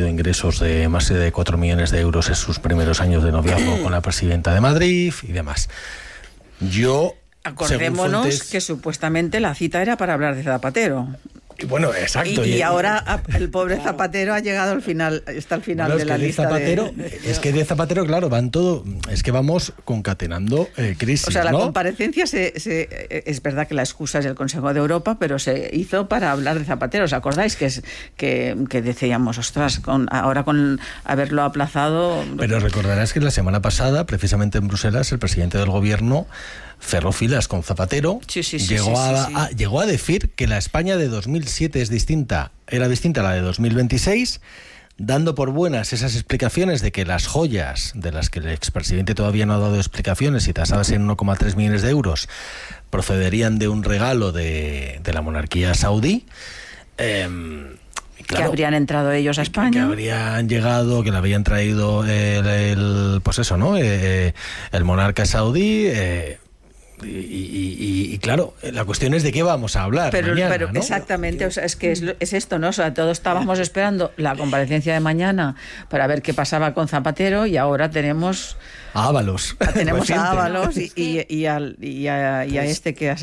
tenido ingresos de más de 4 millones de euros en sus primeros años de noviazgo con la presidenta de Madrid y demás. Acordémonos que supuestamente la cita era para hablar de Zapatero. Bueno, exacto. Y ahora el pobre Zapatero ha llegado al final, está al final de la lista. Es que de Zapatero, claro, vamos concatenando crisis. O sea, la ¿no? comparecencia es verdad que la excusa es el Consejo de Europa, pero se hizo para hablar de Zapatero. ¿Os acordáis que decíamos, ostras, ahora con haberlo aplazado? Pero recordarás que la semana pasada, precisamente en Bruselas, el presidente del gobierno cerró filas con Zapatero. Llegó a decir que la España de 2007 era distinta a la de 2026, dando por buenas esas explicaciones de que las joyas, de las que el expresidente todavía no ha dado explicaciones y tasadas en 1,3 millones de euros, procederían de un regalo de la monarquía saudí. Claro, que habrían entrado ellos a España. Que habrían llegado, que le habían traído el monarca saudí. Y claro, la cuestión es de qué vamos a hablar mañana, ¿no? Exactamente, o sea, es que es esto, ¿no? O sea, todos estábamos esperando la comparecencia de mañana para ver qué pasaba con Zapatero y ahora tenemos a Ábalos. Tenemos a Ábalos y a este que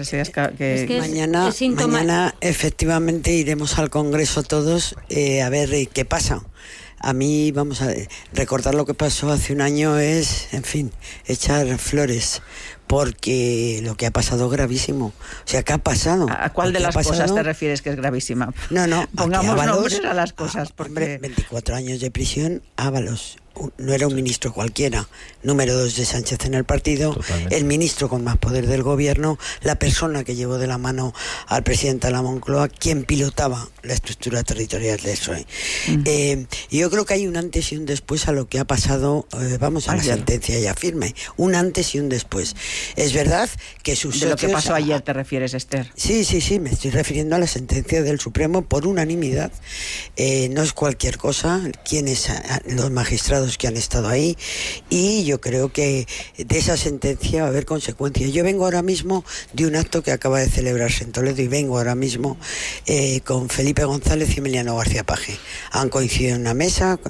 mañana efectivamente iremos al Congreso todos a ver qué pasa. A mí, vamos a recordar lo que pasó hace un año es, en fin, echar flores, porque lo que ha pasado es gravísimo. O sea, ¿qué ha pasado? ¿A cuál de las cosas te refieres que es gravísima? No, pongamos nombres a las cosas. Porque... 24 años de prisión, Ábalos. No era un ministro cualquiera, número 2 de Sánchez en el partido, totalmente. El ministro con más poder del gobierno, la persona que llevó de la mano al presidente de la Moncloa, quien pilotaba la estructura territorial del PSOE. Yo creo que hay un antes y un después a lo que ha pasado, vamos a la sentencia ya firme, un antes y un después. Es verdad que sus socios... ¿De lo que pasó ayer te refieres, Esther? Sí, me estoy refiriendo a la sentencia del Supremo por unanimidad. No es cualquier cosa, los magistrados que han estado ahí, y yo creo que de esa sentencia va a haber consecuencias. Yo vengo ahora mismo de un acto que acaba de celebrarse en Toledo y vengo ahora mismo con Felipe González y Emiliano García Paje. Han coincidido en una mesa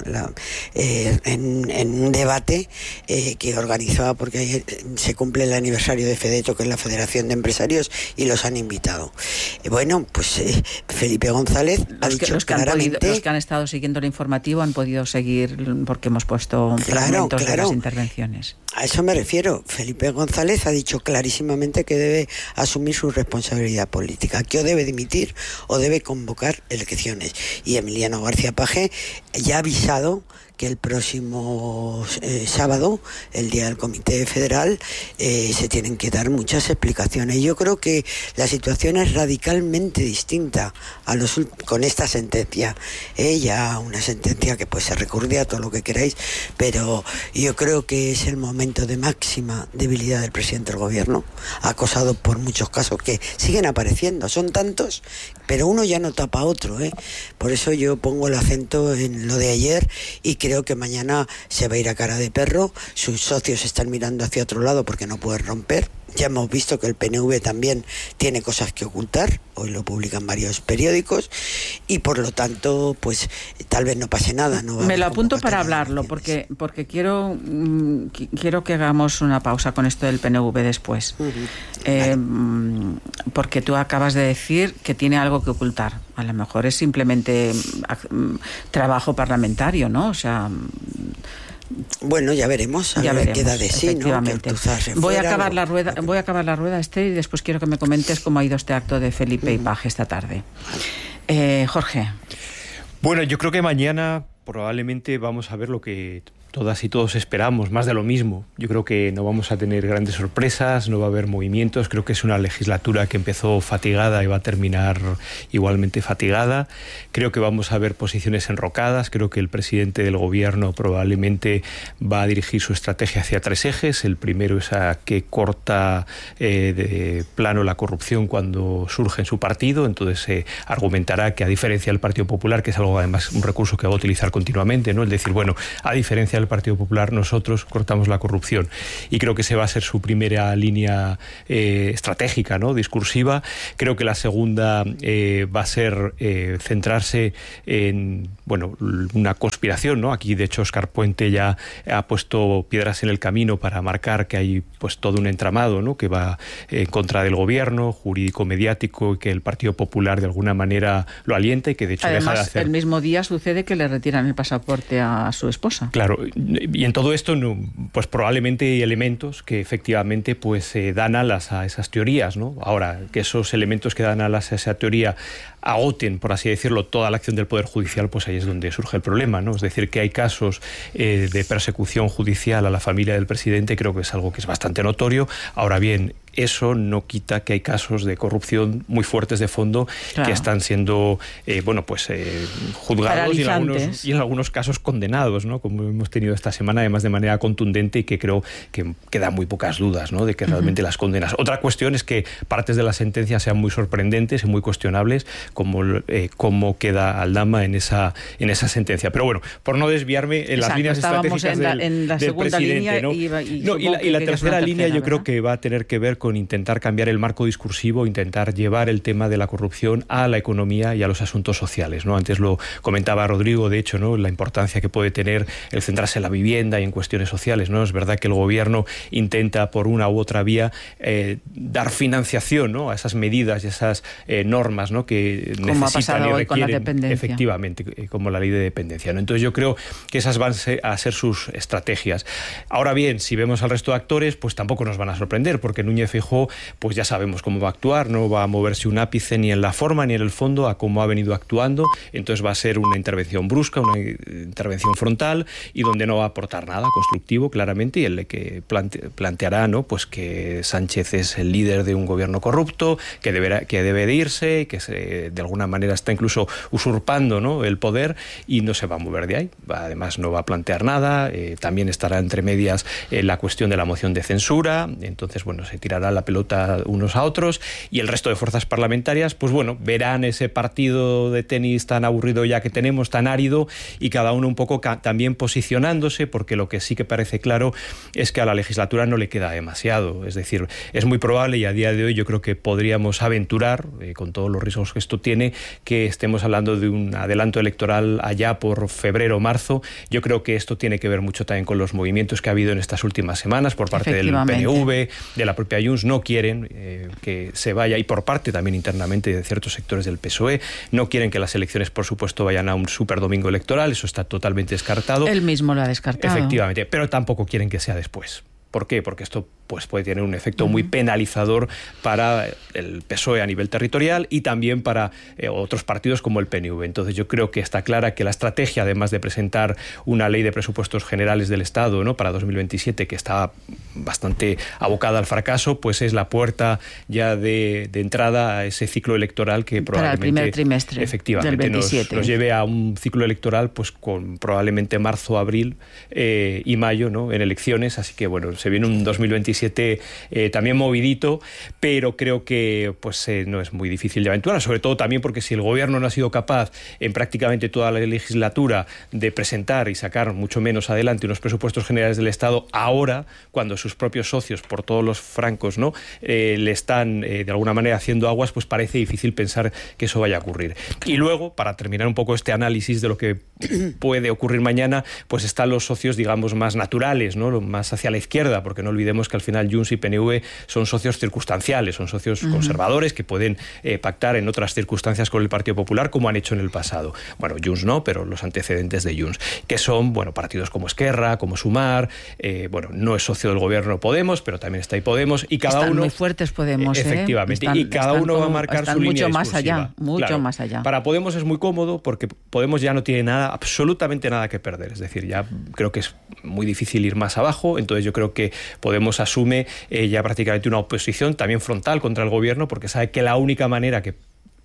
en un debate que organizaba, porque ayer se cumple el aniversario de FEDETO, que es la Federación de Empresarios, y los han invitado. Felipe González ha dicho claramente... Los que han estado siguiendo el informativo han podido seguir, porque hemos puesto fragmentos de las intervenciones. A eso me refiero. Felipe González ha dicho clarísimamente que debe asumir su responsabilidad política, que o debe dimitir o debe convocar elecciones. Y Emiliano García Paje ya ha avisado que el próximo sábado, el día del Comité Federal, se tienen que dar muchas explicaciones. Yo creo que la situación es radicalmente distinta con esta sentencia. Ya una sentencia que puede ser recurrida, todo lo que queráis, pero yo creo que es el momento de máxima debilidad del presidente del gobierno, acosado por muchos casos que siguen apareciendo. Son tantos, pero uno ya no tapa a otro, Por eso yo pongo el acento en lo de ayer y creo que mañana se va a ir a cara de perro. Sus socios están mirando hacia otro lado porque no pueden romper. Ya hemos visto que el PNV también tiene cosas que ocultar, hoy lo publican varios periódicos, y por lo tanto, pues tal vez no pase nada. Me lo apunto para hablarlo, porque quiero que hagamos una pausa con esto del PNV después. Vale. Porque tú acabas de decir que tiene algo que ocultar. A lo mejor es simplemente trabajo parlamentario, ¿no? O sea... Bueno, ya veremos. Queda de sí, ¿no? Voy a acabar la rueda, Esther, y después quiero que me comentes cómo ha ido este acto de Felipe y Paje esta tarde. Jorge. Bueno, yo creo que mañana probablemente vamos a ver lo que todas y todos esperamos, más de lo mismo. Yo creo que no vamos a tener grandes sorpresas, no va a haber movimientos. Creo que es una legislatura que empezó fatigada y va a terminar igualmente fatigada. Creo que vamos a ver posiciones enrocadas. Creo que el presidente del gobierno probablemente va a dirigir su estrategia hacia 3 ejes. El primero es a que corta de plano la corrupción cuando surge en su partido. Entonces se argumentará que, a diferencia del Partido Popular, que es algo además un recurso que va a utilizar continuamente, ¿no? Es decir, bueno, a diferencia del Partido Popular, nosotros cortamos la corrupción. Y creo que esa va a ser su primera línea estratégica, ¿no?, discursiva. Creo que la segunda va a ser centrarse en, bueno, una conspiración, ¿no? Aquí, de hecho, Óscar Puente ya ha puesto piedras en el camino para marcar que hay pues todo un entramado, ¿no?, que va en contra del gobierno, jurídico-mediático, y que el Partido Popular de alguna manera lo alienta y que de hecho además, deja de hacer. El mismo día sucede que le retiran el pasaporte a su esposa. Claro, y en todo esto pues probablemente hay elementos que efectivamente pues dan alas a esas teorías, ¿no? Ahora, que esos elementos que dan alas a esa teoría agoten, por así decirlo, toda la acción del Poder Judicial, pues ahí es donde surge el problema, ¿no? Es decir, que hay casos de persecución judicial a la familia del presidente, creo que es algo que es bastante notorio. Ahora bien, eso no quita que hay casos de corrupción muy fuertes de fondo, claro, que están siendo juzgados y en algunos casos condenados, ¿no?, como hemos tenido esta semana, además de manera contundente, y que creo que da muy pocas dudas, ¿no?, de que realmente las condenas. Otra cuestión es que partes de la sentencia sean muy sorprendentes y muy cuestionables, como cómo queda Aldama en esa sentencia. Pero bueno, por no desviarme en las líneas estratégicas en la del presidente, línea, ¿no? Y la tercera línea yo creo que va a tener que ver con intentar cambiar el marco discursivo, intentar llevar el tema de la corrupción a la economía y a los asuntos sociales, ¿no? Antes lo comentaba Rodrigo, de hecho, ¿no?, la importancia que puede tener el centrarse en la vivienda y en cuestiones sociales, ¿no? Es verdad que el gobierno intenta por una u otra vía dar financiación, ¿no?, a esas medidas y esas normas, ¿no?, que necesitan ha pasado y hoy con la dependencia. Efectivamente, como la ley de dependencia, ¿no? Entonces yo creo que esas van a ser sus estrategias. Ahora bien, si vemos al resto de actores, pues tampoco nos van a sorprender, porque Núñez Feijóo, pues ya sabemos cómo va a actuar, no va a moverse un ápice ni en la forma ni en el fondo a cómo ha venido actuando. Entonces va a ser una intervención brusca, una intervención frontal, y donde no va a aportar nada constructivo, claramente, y el que planteará, ¿no?, pues que Sánchez es el líder de un gobierno corrupto, que debe de irse, que de alguna manera está incluso usurpando, ¿no?, el poder, y no se va a mover de ahí. Además no va a plantear nada. También estará entre medias la cuestión de la moción de censura. Entonces, bueno, se tirará la pelota unos a otros, y el resto de fuerzas parlamentarias, pues bueno, verán ese partido de tenis tan aburrido ya que tenemos, tan árido, y cada uno un poco también posicionándose, porque lo que sí que parece claro es que a la legislatura no le queda demasiado. Es decir, es muy probable, y a día de hoy yo creo que podríamos aventurar, con todos los riesgos que esto tiene, que estemos hablando de un adelanto electoral allá por febrero o marzo. Yo creo que esto tiene que ver mucho también con los movimientos que ha habido en estas últimas semanas por parte del PNV, de la propia Junts. No quieren que se vaya, y por parte también internamente de ciertos sectores del PSOE, no quieren que las elecciones, por supuesto, vayan a un superdomingo electoral. Eso está totalmente descartado. Él mismo lo ha descartado. Efectivamente, pero tampoco quieren que sea después. ¿Por qué? Porque esto pues puede tener un efecto muy penalizador para el PSOE a nivel territorial y también para otros partidos como el PNV. Entonces yo creo que está clara que la estrategia, además de presentar una ley de presupuestos generales del Estado, ¿no?, para 2027, que está bastante abocada al fracaso, pues es la puerta ya de entrada a ese ciclo electoral que probablemente para el primer trimestre efectivamente del 27. nos lleve a un ciclo electoral pues con probablemente marzo, abril y mayo, ¿no?, en elecciones. Así que bueno, se viene un 2027 también movidito, pero creo que pues no es muy difícil de aventurar, sobre todo también porque si el gobierno no ha sido capaz en prácticamente toda la legislatura de presentar y sacar mucho menos adelante unos presupuestos generales del Estado, ahora, cuando sus propios socios, por todos los francos, ¿no?, le están de alguna manera haciendo aguas, pues parece difícil pensar que eso vaya a ocurrir. Y luego, para terminar un poco este análisis de lo que puede ocurrir mañana, pues están los socios, digamos, más naturales, ¿no?, más hacia la izquierda, porque no olvidemos que al final Junts y PNV son socios circunstanciales, son socios conservadores que pueden pactar en otras circunstancias con el Partido Popular, como han hecho en el pasado. Bueno, Junts no, pero los antecedentes de Junts, que son, bueno, partidos como Esquerra, como Sumar, bueno, no es socio del gobierno Podemos, pero también está ahí Podemos, y cada están uno... muy fuertes Podemos, efectivamente, y cada uno va a marcar su línea discursiva. Mucho más allá. Para Podemos es muy cómodo, porque Podemos ya no tiene nada, absolutamente nada que perder, es decir, ya creo que es muy difícil ir más abajo. Entonces yo creo que Podemos asume ya prácticamente una oposición también frontal contra el gobierno, porque sabe que la única manera que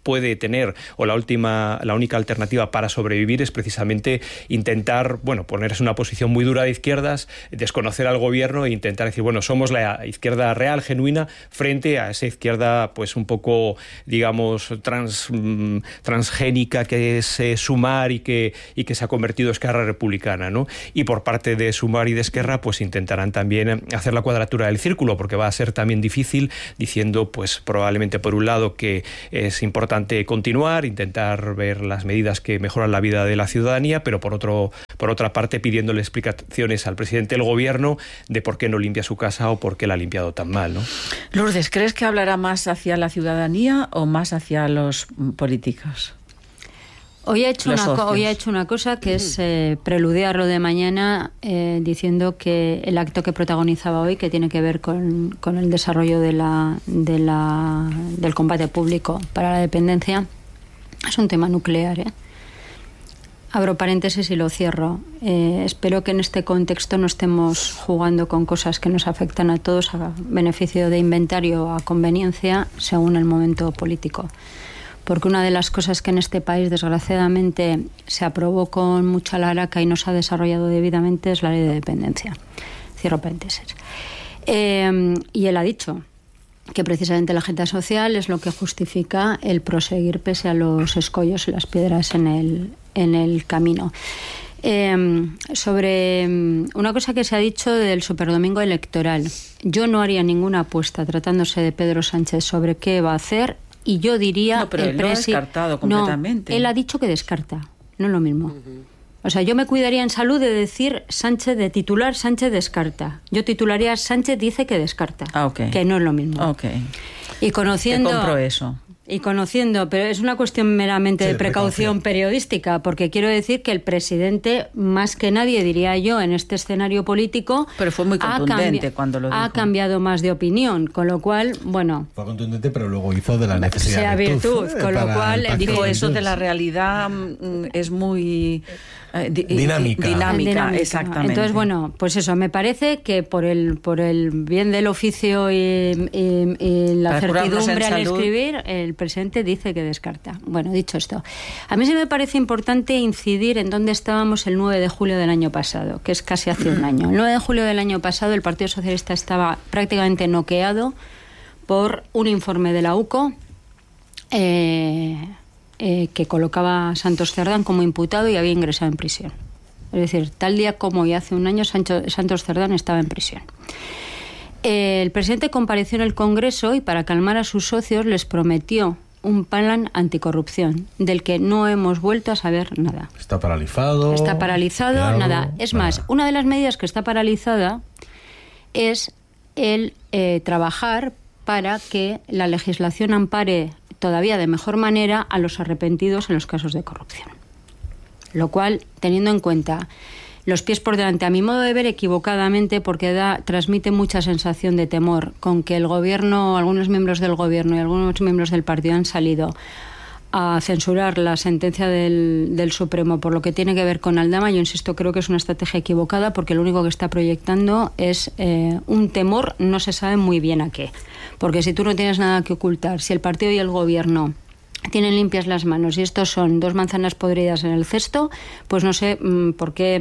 puede tener, o la única alternativa para sobrevivir es precisamente intentar, ponerse en una posición muy dura de izquierdas, desconocer al gobierno e intentar decir, somos la izquierda real, genuina, frente a esa izquierda pues un poco, digamos, transgénica que es Sumar y que se ha convertido en Esquerra Republicana, ¿no? Y por parte de Sumar y de Esquerra pues intentarán también hacer la cuadratura del círculo, porque va a ser también difícil, diciendo pues probablemente por un lado que es importante continuar, intentar ver las medidas que mejoran la vida de la ciudadanía, pero por otra parte pidiéndole explicaciones al presidente del gobierno de por qué no limpia su casa o por qué la ha limpiado tan mal, ¿no? Lourdes, ¿crees que hablará más hacia la ciudadanía o más hacia los políticos? Hoy ha hecho una cosa que es preludiar lo de mañana, diciendo que el acto que protagonizaba hoy, que tiene que ver con el desarrollo del combate público para la dependencia, es un tema nuclear, Abro paréntesis y lo cierro. Espero que en este contexto no estemos jugando con cosas que nos afectan a todos a beneficio de inventario o a conveniencia según el momento político. Porque una de las cosas que en este país, desgraciadamente, se aprobó con mucha laraca y no se ha desarrollado debidamente es la ley de dependencia. Cierro paréntesis. Y él ha dicho que precisamente la agenda social es lo que justifica el proseguir pese a los escollos y las piedras en el camino. Sobre una cosa que se ha dicho del superdomingo electoral. Yo no haría ninguna apuesta tratándose de Pedro Sánchez sobre qué va a hacer. Y yo diría... No, pero él lo ha descartado completamente. No, él ha dicho que descarta. No es lo mismo. O sea, yo me cuidaría en salud de decir Sánchez, de titular Sánchez descarta. Yo titularía Sánchez dice que descarta. Okay. Que no es lo mismo. Okay. Y conociendo... Te compro eso. Y conociendo, pero es una cuestión meramente de precaución periodística, porque quiero decir que el presidente, más que nadie, diría yo, en este escenario político... Pero fue muy contundente cuando lo dijo. Ha cambiado más de opinión, con lo cual, bueno... Fue contundente, pero luego hizo de la necesidad sea virtud, con lo cual... Dijo eso de la realidad es muy... dinámica, exactamente. Entonces, bueno, pues eso, me parece que por el bien del oficio y la certidumbre al escribir, el presidente dice que descarta. Bueno, dicho esto, a mí sí me parece importante incidir en dónde estábamos el 9 de julio del año pasado, que es casi hace un año. El 9 de julio del año pasado el Partido Socialista estaba prácticamente noqueado por un informe de la UCO que colocaba a Santos Cerdán como imputado y había ingresado en prisión. Es decir, tal día como hoy hace un año Santos Cerdán estaba en prisión. El presidente compareció en el Congreso y para calmar a sus socios les prometió un plan anticorrupción del que no hemos vuelto a saber nada. Está paralizado. Está paralizado, nada. Es más, una de las medidas que está paralizada es el trabajar para que la legislación ampare todavía de mejor manera a los arrepentidos en los casos de corrupción. Lo cual, teniendo en cuenta los pies por delante, a mi modo de ver equivocadamente, porque transmite mucha sensación de temor con que el gobierno, algunos miembros del gobierno y algunos miembros del partido han salido a censurar la sentencia del Supremo por lo que tiene que ver con Aldama. Yo insisto, creo que es una estrategia equivocada porque lo único que está proyectando es un temor, no se sabe muy bien a qué. Porque si tú no tienes nada que ocultar, si el partido y el gobierno tienen limpias las manos y estos son dos manzanas podridas en el cesto, pues no sé por qué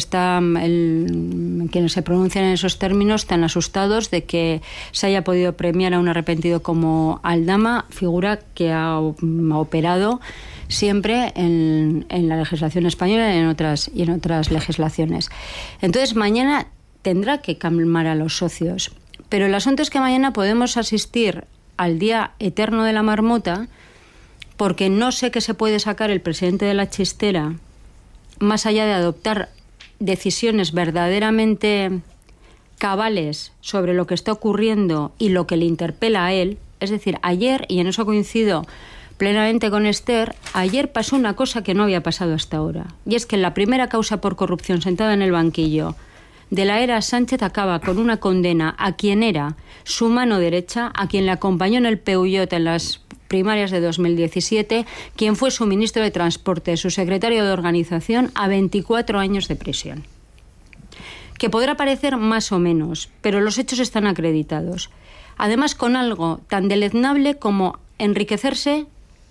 quienes se pronuncian en esos términos están asustados de que se haya podido premiar a un arrepentido como Aldama, figura que ha operado siempre en la legislación española y en otras legislaciones. Entonces mañana tendrá que calmar a los socios, pero el asunto es que mañana podemos asistir al día eterno de la marmota, porque no sé qué se puede sacar el presidente de la chistera más allá de adoptar decisiones verdaderamente cabales sobre lo que está ocurriendo y lo que le interpela a él. Es decir, ayer, y en eso coincido plenamente con Esther, ayer pasó una cosa que no había pasado hasta ahora, y es que la primera causa por corrupción sentada en el banquillo de la era Sánchez acaba con una condena a quien era su mano derecha, a quien le acompañó en el Peugeot en las primarias de 2017, quien fue su ministro de Transporte, su secretario de Organización, a 24 años de prisión. Que podrá parecer más o menos, pero los hechos están acreditados. Además, con algo tan deleznable como enriquecerse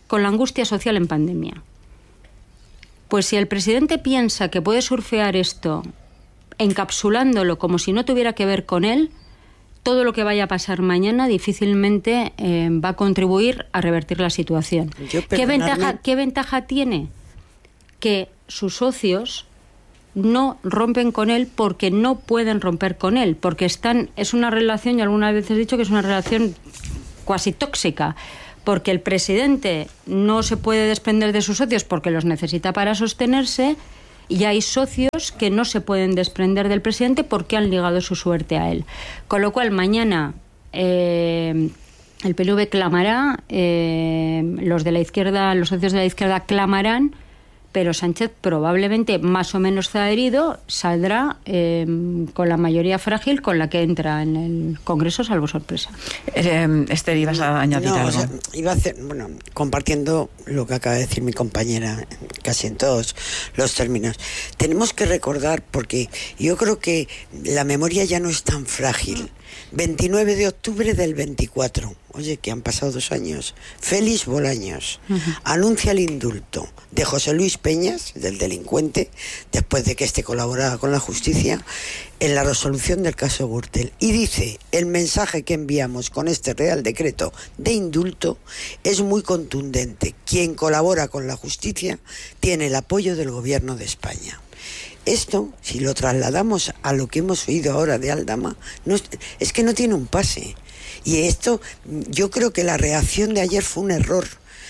con la angustia social en pandemia. Pues si el presidente piensa que puede surfear esto encapsulándolo como si no tuviera que ver con él, todo lo que vaya a pasar mañana difícilmente va a contribuir a revertir la situación. ¿Qué ventaja tiene? Que sus socios no rompen con él porque no pueden romper con él, porque es una relación, y algunas veces he dicho que es una relación cuasi tóxica, porque el presidente no se puede desprender de sus socios porque los necesita para sostenerse, y hay socios que no se pueden desprender del presidente porque han ligado su suerte a él. Con lo cual, mañana el PNV clamará, los de la izquierda, los socios de la izquierda clamarán, pero Sánchez probablemente, más o menos herido, saldrá con la mayoría frágil con la que entra en el Congreso, salvo sorpresa. Esther, ibas a añadir algo. O sea, iba a hacer, compartiendo lo que acaba de decir mi compañera, casi en todos los términos. Tenemos que recordar, porque yo creo que la memoria ya no es tan frágil. 29 de octubre del 24. Oye, que han pasado 2 años. Félix Bolaños anuncia el indulto de José Luis Peñas, del delincuente, después de que éste colaborara con la justicia, en la resolución del caso Gürtel. Y dice, el mensaje que enviamos con este Real Decreto de indulto es muy contundente. Quien colabora con la justicia tiene el apoyo del Gobierno de España. Esto, si lo trasladamos a lo que hemos oído ahora de Aldama, es que no tiene un pase. Y esto, yo creo que la reacción de ayer fue un error,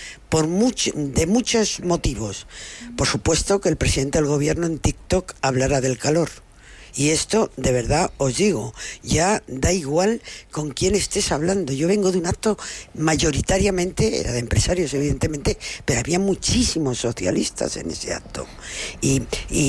de muchos motivos. Por supuesto que el presidente del gobierno en TikTok hablará del calor. Y esto, de verdad, os digo, ya da igual con quién estés hablando. Yo vengo de un acto mayoritariamente, era de empresarios evidentemente, pero había muchísimos socialistas en ese acto. Y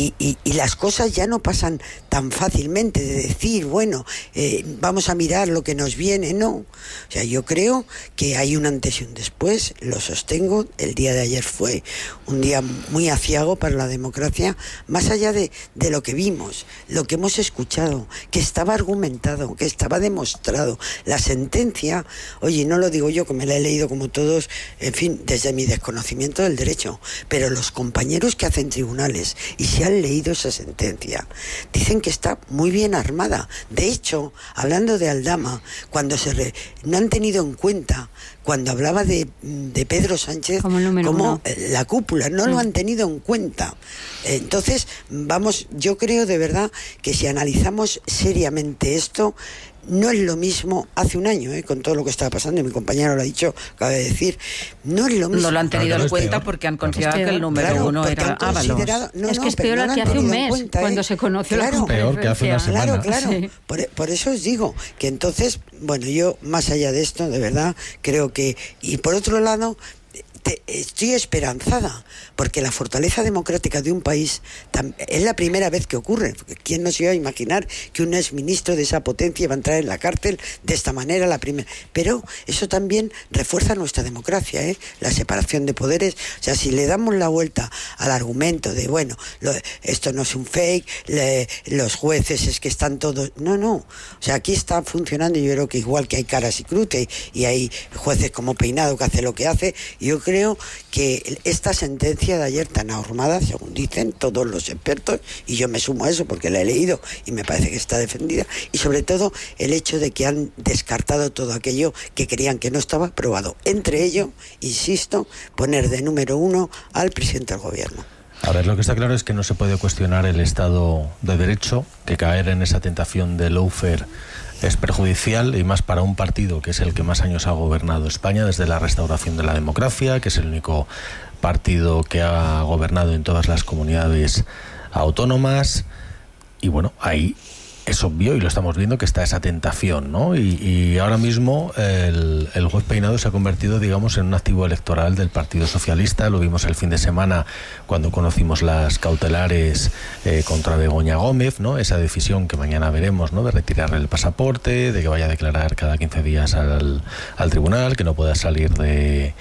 las cosas ya no pasan tan fácilmente de decir, bueno, vamos a mirar lo que nos viene, no. O sea, yo creo que hay un antes y un después, lo sostengo. El día de ayer fue un día muy aciago para la democracia, más allá de lo que vimos, lo que hemos escuchado, que estaba argumentado, que estaba demostrado. La sentencia, oye, no lo digo yo, que me la he leído como todos, en fin, desde mi desconocimiento del derecho, pero los compañeros que hacen tribunales y se han leído esa sentencia, dicen que está muy bien armada. De hecho, hablando de Aldama, cuando no han tenido en cuenta, cuando hablaba de Pedro Sánchez como la cúpula, no lo han tenido en cuenta. Entonces, yo creo de verdad que si analizamos seriamente esto, no es lo mismo hace un año, con todo lo que estaba pasando, y mi compañero lo ha dicho, acaba de decir, no es lo mismo. No lo han tenido en cuenta porque han considerado que el número uno era Ábalos. Es que es peor que hace un mes, cuando se conoció la conferencia. Peor que hace una semana. Claro. Sí. Por eso os digo que entonces, bueno, yo más allá de esto, de verdad, creo que, y por otro lado, estoy esperanzada, porque la fortaleza democrática de un país es la primera vez que ocurre. ¿Quién no se iba a imaginar que un exministro de esa potencia iba a entrar en la cárcel de esta manera? Pero eso también refuerza nuestra democracia, la separación de poderes. O sea, si le damos la vuelta al argumento de, bueno, esto no es un fake, los jueces es que están todos... No. O sea, aquí está funcionando, y yo creo que igual que hay caras y cruces, y hay jueces como Peinado que hace lo que hace, yo creo que esta sentencia de ayer tan ahormada, según dicen todos los expertos, y yo me sumo a eso porque la he leído y me parece que está defendida, y sobre todo el hecho de que han descartado todo aquello que creían que no estaba probado. Entre ello, insisto, poner de número 1 al presidente del gobierno. A ver, lo que está claro es que no se puede cuestionar el Estado de Derecho, que caer en esa tentación de lawfare es perjudicial, y más para un partido que es el que más años ha gobernado España desde la restauración de la democracia, que es el único partido que ha gobernado en todas las comunidades autónomas. Y bueno, ahí es obvio, y lo estamos viendo, que está esa tentación, ¿no? Y ahora mismo el juez Peinado se ha convertido, digamos, en un activo electoral del Partido Socialista. Lo vimos el fin de semana cuando conocimos las cautelares contra Begoña Gómez, ¿no? Esa decisión que mañana veremos, ¿no? De retirarle el pasaporte, de que vaya a declarar cada 15 días al tribunal, que no pueda salir de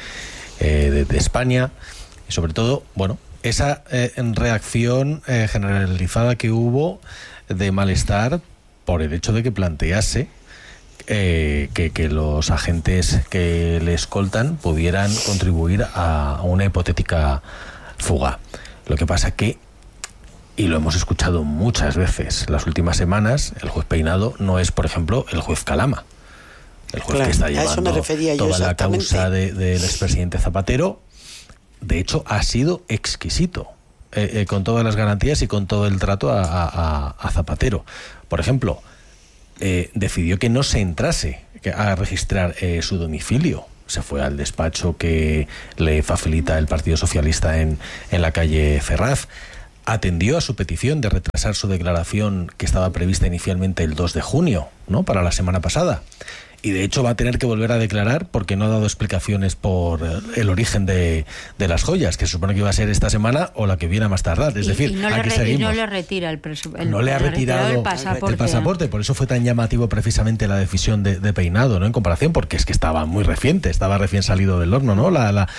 España. Y sobre todo, bueno, esa reacción generalizada que hubo de malestar por el hecho de que plantease que los agentes que le escoltan pudieran contribuir a una hipotética fuga. Lo que pasa que, y lo hemos escuchado muchas veces las últimas semanas, el juez Peinado no es, por ejemplo, el juez Calama, el juez que está llevando toda la causa del expresidente Zapatero. De hecho, ha sido exquisito con todas las garantías y con todo el trato a Zapatero. Por ejemplo, decidió que no se entrase a registrar su domicilio. Se fue al despacho que le facilita el Partido Socialista en la calle Ferraz. Atendió a su petición de retrasar su declaración, que estaba prevista inicialmente el 2 de junio, ¿no?, para la semana pasada. Y de hecho va a tener que volver a declarar porque no ha dado explicaciones por el origen de las joyas, que se supone que iba a ser esta semana o la que viene a más tardar. Es decir, aquí seguimos. Y no le retira no le ha retirado el pasaporte. Por eso fue tan llamativo precisamente la decisión de Peinado, ¿no?, en comparación, porque es que estaba muy reciente, estaba recién salido del horno, ¿no?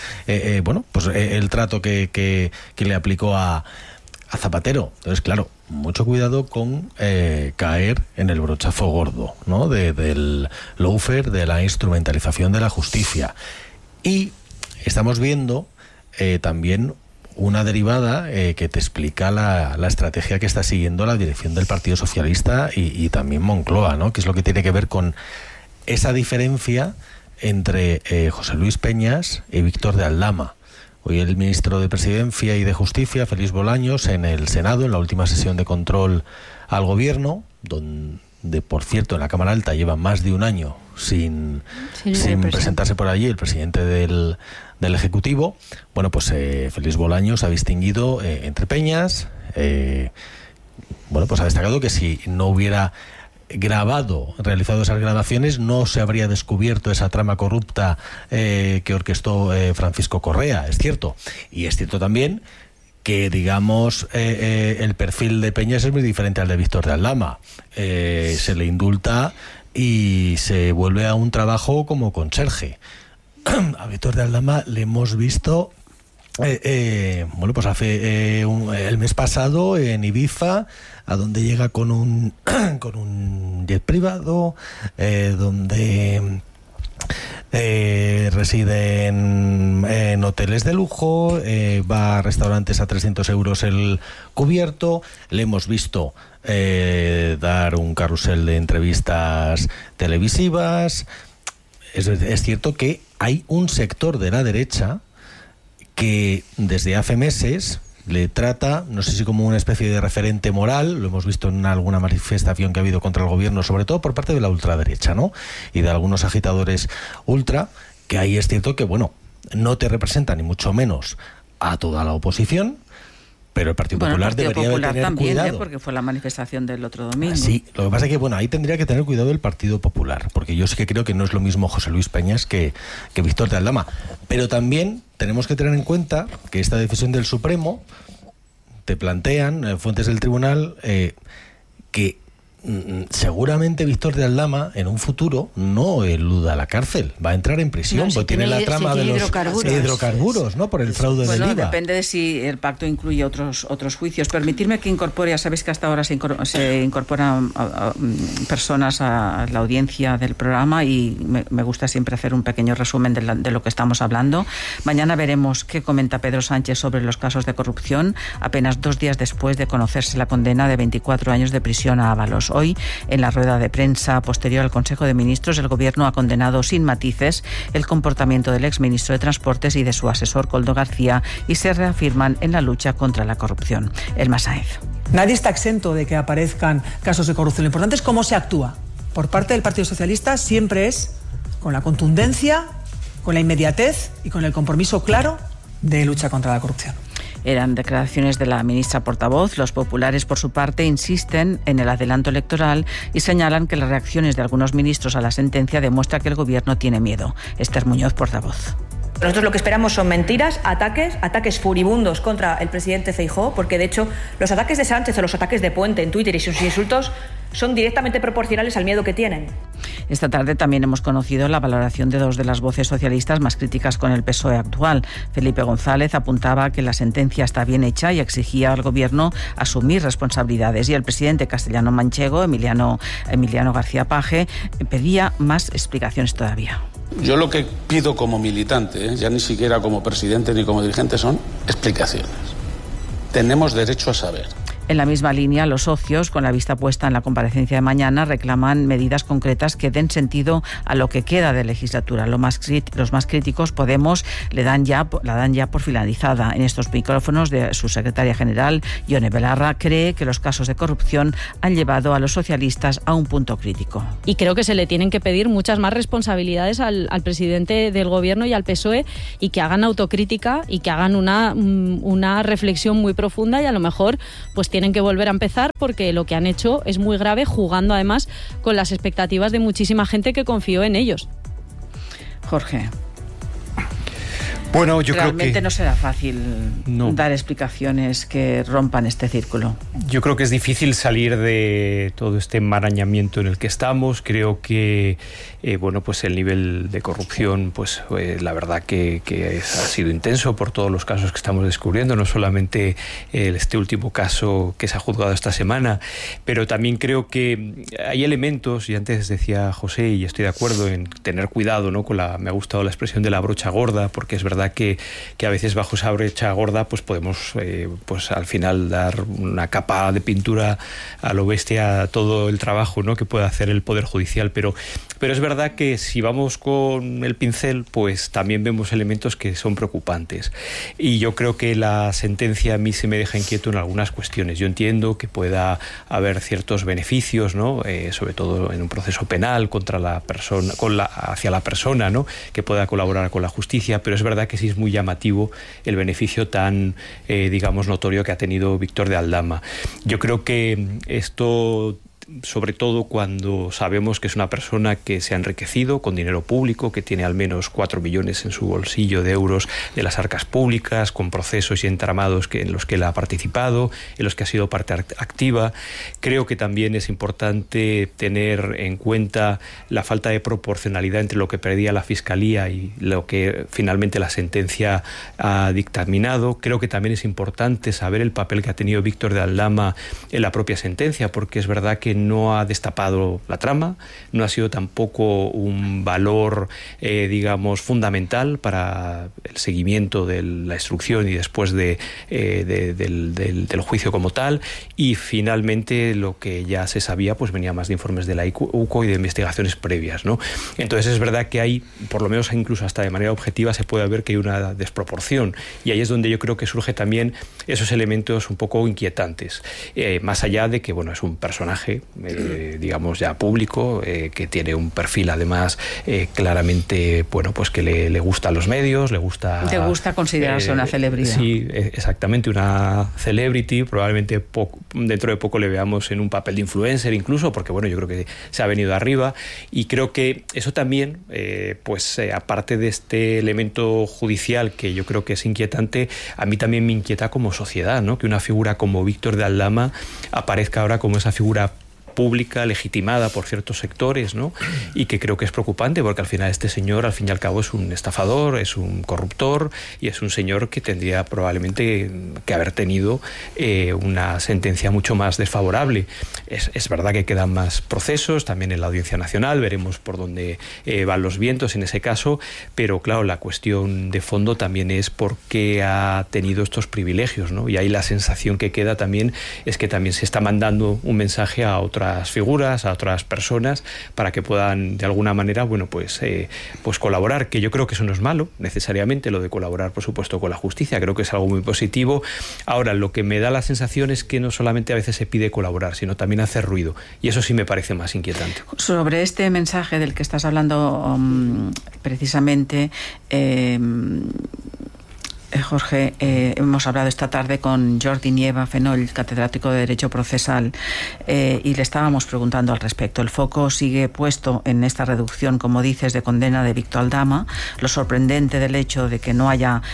El trato que le aplicó a Zapatero. Entonces, claro, mucho cuidado con caer en el brochazo gordo, ¿no?, del lawfare, de la instrumentalización de la justicia. Y estamos viendo también una derivada que te explica la estrategia que está siguiendo la dirección del Partido Socialista y también Moncloa, ¿no?, que es lo que tiene que ver con esa diferencia entre José Luis Peñas y Víctor de Aldama. Hoy el ministro de Presidencia y de Justicia, Félix Bolaños, en el Senado, en la última sesión de control al Gobierno, donde, por cierto, en la Cámara Alta lleva más de un año sin presentarse por allí el presidente del Ejecutivo. Bueno, pues Félix Bolaños ha distinguido entre Peñas. Pues ha destacado que si no hubiera realizado esas grabaciones, no se habría descubierto esa trama corrupta que orquestó Francisco Correa, es cierto. Y es cierto también que, digamos, el perfil de Peñas es muy diferente al de Víctor de Aldama. Se le indulta y se vuelve a un trabajo como conserje. A Víctor de Aldama le hemos visto pues hace el mes pasado en Ibiza, a donde llega con un jet privado, donde reside en hoteles de lujo, va a restaurantes a 300 euros el cubierto. Le hemos visto dar un carrusel de entrevistas televisivas. Es cierto que hay un sector de la derecha que desde hace meses le trata, no sé si como una especie de referente moral, lo hemos visto en alguna manifestación que ha habido contra el gobierno, sobre todo por parte de la ultraderecha, ¿no?, y de algunos agitadores ultra, que ahí es cierto que, bueno, no te representa ni mucho menos a toda la oposición, pero el Partido Popular debería tener también, cuidado. Porque fue la manifestación del otro domingo. Sí, lo que pasa es que, ahí tendría que tener cuidado el Partido Popular, porque yo sí que creo que no es lo mismo José Luis Peñas que Víctor de Aldama. Pero también tenemos que tener en cuenta que esta decisión del Supremo te plantean fuentes del tribunal que seguramente Víctor de Aldama en un futuro no eluda la cárcel, va a entrar en prisión, porque tiene la trama de los hidrocarburos, ¿no?, por el fraude del IVA. Depende de si el pacto incluye otros juicios. Permitirme que incorpore, ya sabéis que hasta ahora se incorporan personas a la audiencia del programa y me gusta siempre hacer un pequeño resumen de lo que estamos hablando. Mañana veremos qué comenta Pedro Sánchez sobre los casos de corrupción, apenas 2 días después de conocerse la condena de 24 años de prisión a Ábalos. Hoy, en la rueda de prensa posterior al Consejo de Ministros, el Gobierno ha condenado sin matices el comportamiento del exministro de Transportes y de su asesor Koldo García y se reafirman en la lucha contra la corrupción. Elma Sáenz. Nadie está exento de que aparezcan casos de corrupción. Lo importante es cómo se actúa. Por parte del Partido Socialista siempre es con la contundencia, con la inmediatez y con el compromiso claro de lucha contra la corrupción. Eran declaraciones de la ministra portavoz. Los populares, por su parte, insisten en el adelanto electoral y señalan que las reacciones de algunos ministros a la sentencia demuestran que el Gobierno tiene miedo. Esther Muñoz, portavoz. Nosotros lo que esperamos son mentiras, ataques furibundos contra el presidente Feijóo, porque de hecho los ataques de Sánchez o los ataques de Puente en Twitter y sus insultos son directamente proporcionales al miedo que tienen. Esta tarde también hemos conocido la valoración de dos de las voces socialistas más críticas con el PSOE actual. Felipe González apuntaba que la sentencia está bien hecha y exigía al Gobierno asumir responsabilidades. Y el presidente castellano-manchego, Emiliano García Paje, pedía más explicaciones todavía. Yo lo que pido como militante, ya ni siquiera como presidente ni como dirigente, son explicaciones. Tenemos derecho a saber. En la misma línea, los socios, con la vista puesta en la comparecencia de mañana, reclaman medidas concretas que den sentido a lo que queda de legislatura. Los más críticos, Podemos, la dan ya por finalizada. En estos micrófonos de su secretaria general, Ione Belarra, cree que los casos de corrupción han llevado a los socialistas a un punto crítico. Y creo que se le tienen que pedir muchas más responsabilidades al presidente del Gobierno y al PSOE, y que hagan autocrítica y que hagan una reflexión muy profunda, y a lo mejor pues tienen que volver a empezar, porque lo que han hecho es muy grave, jugando además con las expectativas de muchísima gente que confió en ellos. Jorge. Bueno, yo creo que realmente no será fácil dar explicaciones que rompan este círculo. Yo creo que es difícil salir de todo este enmarañamiento en el que estamos. Creo que pues el nivel de corrupción, pues la verdad que ha sido intenso por todos los casos que estamos descubriendo, no solamente este último caso que se ha juzgado esta semana, pero también creo que hay elementos, y antes decía José, y estoy de acuerdo en tener cuidado, ¿no? Me ha gustado la expresión de la brocha gorda, porque es verdad que a veces bajo esa brocha gorda pues podemos al final dar una capa de pintura a lo bestia a todo el trabajo, ¿no?, que puede hacer el Poder Judicial, pero es verdad que si vamos con el pincel pues también vemos elementos que son preocupantes, y yo creo que la sentencia a mí se me deja inquieto en algunas cuestiones. Yo entiendo que pueda haber ciertos beneficios, ¿no?, sobre todo en un proceso penal contra la persona, hacia la persona, ¿no?, que pueda colaborar con la justicia, pero es verdad que sí es muy llamativo el beneficio tan, notorio que ha tenido Víctor de Aldama. Yo creo que esto, sobre todo cuando sabemos que es una persona que se ha enriquecido con dinero público, que tiene al menos 4 millones en su bolsillo de euros de las arcas públicas, con procesos y entramados en los que él ha participado, en los que ha sido parte activa. Creo que también es importante tener en cuenta la falta de proporcionalidad entre lo que pedía la Fiscalía y lo que finalmente la sentencia ha dictaminado. Creo que también es importante saber el papel que ha tenido Víctor de Aldama en la propia sentencia, porque es verdad que no ha destapado la trama, no ha sido tampoco un valor, fundamental para el seguimiento de la instrucción y después del juicio como tal, y finalmente lo que ya se sabía pues venía más de informes de la UCO y de investigaciones previas, ¿no? Entonces es verdad que hay, por lo menos incluso hasta de manera objetiva, se puede ver que hay una desproporción, y ahí es donde yo creo que surge también esos elementos un poco inquietantes, más allá de que es un personaje ya público, que tiene un perfil además claramente que le gustan los medios, le gusta considerarse una celebridad. Sí, exactamente, una celebrity. Probablemente dentro de poco le veamos en un papel de influencer incluso, porque yo creo que se ha venido arriba, y creo que eso también aparte de este elemento judicial que yo creo que es inquietante, a mí también me inquieta como sociedad, ¿no?, que una figura como Víctor de Aldama aparezca ahora como esa figura pública, legitimada por ciertos sectores, ¿no?, y que creo que es preocupante, porque al final este señor, al fin y al cabo, es un estafador, es un corruptor, y es un señor que tendría probablemente que haber tenido una sentencia mucho más desfavorable. Es verdad que quedan más procesos, también en la Audiencia Nacional, veremos por dónde van los vientos en ese caso, pero claro, la cuestión de fondo también es por qué ha tenido estos privilegios, ¿no? Y ahí la sensación que queda también es que también se está mandando un mensaje a otras figuras, a otras personas, para que puedan de alguna manera colaborar, que yo creo que eso no es malo necesariamente, lo de colaborar por supuesto con la justicia, creo que es algo muy positivo. Ahora, lo que me da la sensación es que no solamente a veces se pide colaborar, sino también hacer ruido, y eso sí me parece más inquietante. Sobre este mensaje del que estás hablando precisamente, Jorge, hemos hablado esta tarde con Jordi Nieva Fenoll, catedrático de Derecho Procesal, y le estábamos preguntando al respecto. El foco sigue puesto en esta reducción, como dices, de condena de Víctor Aldama. Lo sorprendente del hecho de que no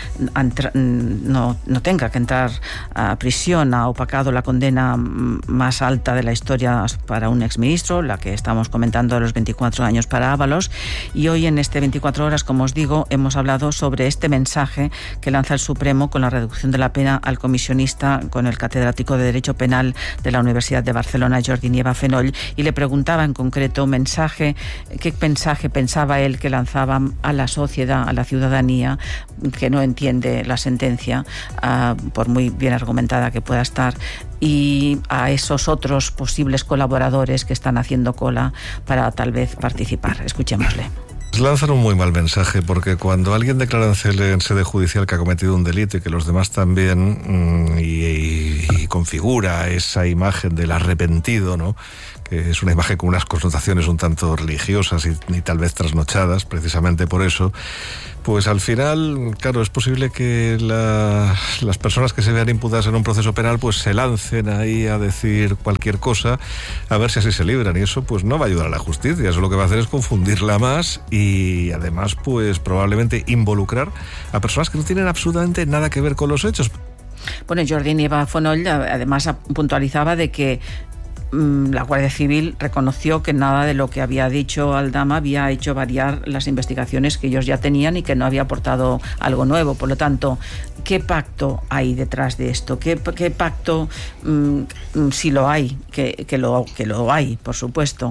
tenga que entrar a prisión ha opacado la condena más alta de la historia para un exministro, la que estamos comentando de los 24 años para Ábalos. Y hoy en este 24 horas, como os digo, hemos hablado sobre este mensaje que lanza el Supremo con la reducción de la pena al comisionista, con el catedrático de Derecho Penal de la Universidad de Barcelona, Jordi Nieva Fenoll, y le preguntaba en concreto qué mensaje pensaba él que lanzaba a la sociedad, a la ciudadanía, que no entiende la sentencia, por muy bien argumentada que pueda estar, y a esos otros posibles colaboradores que están haciendo cola para tal vez participar. Escuchémosle. Lanzan un muy mal mensaje, porque cuando alguien declara en sede judicial que ha cometido un delito y que los demás también, y configura esa imagen del arrepentido, ¿no?, que es una imagen con unas connotaciones un tanto religiosas y tal vez trasnochadas, precisamente por eso, pues al final, claro, es posible que las personas que se vean imputadas en un proceso penal pues se lancen ahí a decir cualquier cosa, a ver si así se libran, y eso pues no va a ayudar a la justicia. Eso lo que va a hacer es confundirla más y además pues probablemente involucrar a personas que no tienen absolutamente nada que ver con los hechos. Bueno, Jordi Nieva Fenoll además puntualizaba de que la Guardia Civil reconoció que nada de lo que había dicho Aldama había hecho variar las investigaciones que ellos ya tenían y que no había aportado algo nuevo. Por lo tanto, ¿qué pacto hay detrás de esto? ¿Qué pacto, si lo hay, que lo hay, por supuesto,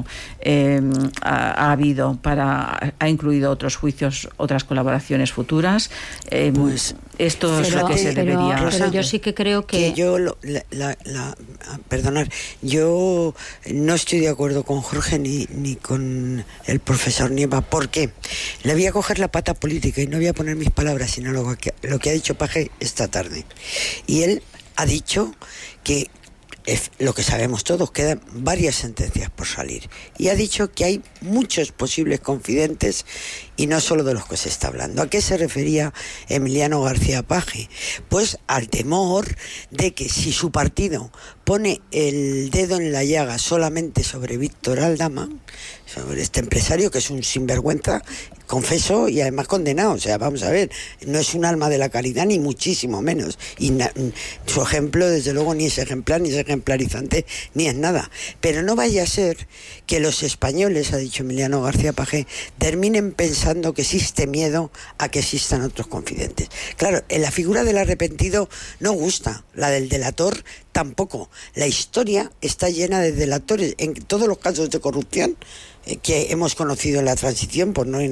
ha habido ha incluido otros juicios, otras colaboraciones futuras? Pues esto es lo que se debería... Pero yo sí que creo que... Perdonad, yo no estoy de acuerdo con Jorge ni con el profesor Nieva. ¿Por qué? Le voy a coger la pata política y no voy a poner mis palabras, sino lo que ha dicho Paje esta tarde. Y él ha dicho que lo que sabemos todos, quedan varias sentencias por salir. Y ha dicho que hay muchos posibles confidentes y no solo de los que se está hablando. ¿A qué se refería Emiliano García Paje? Pues al temor de que si su partido pone el dedo en la llaga solamente sobre Víctor Aldama, sobre este empresario que es un sinvergüenza, confeso, y además condenado, o sea, vamos a ver, no es un alma de la caridad ni muchísimo menos, y su ejemplo desde luego ni es ejemplar, ni es ejemplarizante, ni es nada, pero no vaya a ser que los españoles, ha dicho Emiliano García Paje, terminen pensando que existe miedo a que existan otros confidentes. Claro, en la figura del arrepentido no gusta, la del delator tampoco. La historia está llena de delatores en todos los casos de corrupción que hemos conocido en la transición,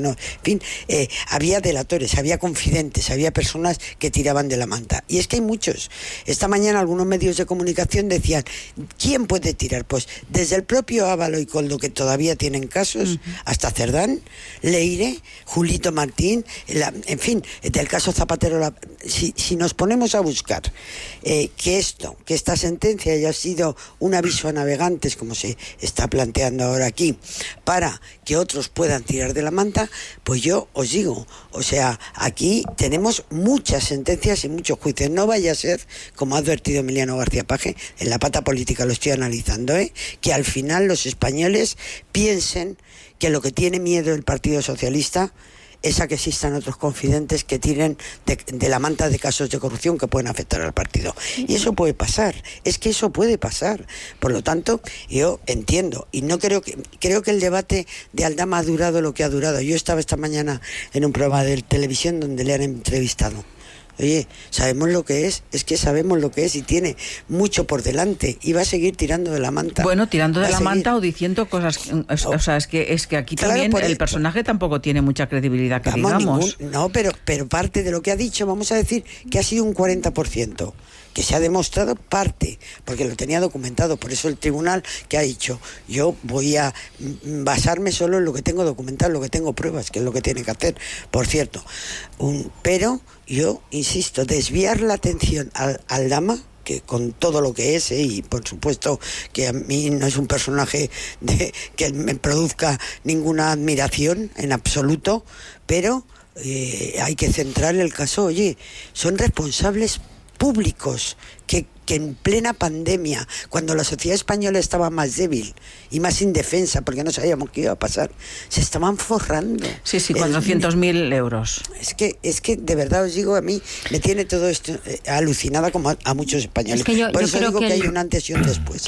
había delatores, había confidentes, había personas que tiraban de la manta. Y es que hay muchos. Esta mañana algunos medios de comunicación decían, ¿quién puede tirar? Pues desde el propio Ábalos y Koldo, que todavía tienen casos, hasta Cerdán, Leire, Julito Martín, en fin, del caso Zapatero. Si nos ponemos a buscar que esta sentencia haya sido un aviso a navegantes, como se está planteando ahora aquí, para que otros puedan tirar de la manta, pues yo os digo, o sea, aquí tenemos muchas sentencias y muchos juicios. No vaya a ser, como ha advertido Emiliano García Paje, en la pata política lo estoy analizando, que al final los españoles piensen que lo que tiene miedo el Partido Socialista es a que existan otros confidentes que tiren de la manta de casos de corrupción que pueden afectar al partido. Y eso puede pasar, es que eso puede pasar. Por lo tanto, yo entiendo, y no creo que el debate de Aldama ha durado lo que ha durado. Yo estaba esta mañana en un programa de televisión donde le han entrevistado. Oye, sabemos lo que es que sabemos lo que es y tiene mucho por delante y va a seguir tirando de la manta. Bueno, tirando de la manta o diciendo cosas, o sea, es que aquí claro, también el personaje tampoco tiene mucha credibilidad, que digamos. No, pero parte de lo que ha dicho, vamos a decir que ha sido un 40%. Que se ha demostrado parte, porque lo tenía documentado, por eso el tribunal que ha dicho, yo voy a basarme solo en lo que tengo documentado, lo que tengo pruebas, que es lo que tiene que hacer, por cierto. Pero yo insisto, desviar la atención al Aldama, que con todo lo que es, y por supuesto que a mí no es un personaje que me produzca ninguna admiración en absoluto, pero hay que centrar el caso. Oye, son responsables públicos que en plena pandemia, cuando la sociedad española estaba más débil y más indefensa, porque no sabíamos qué iba a pasar, se estaban forrando. Sí, 400.000 euros. Es que de verdad os digo, a mí me tiene todo esto alucinada como a muchos españoles. Es que por eso digo que hay un antes y un después.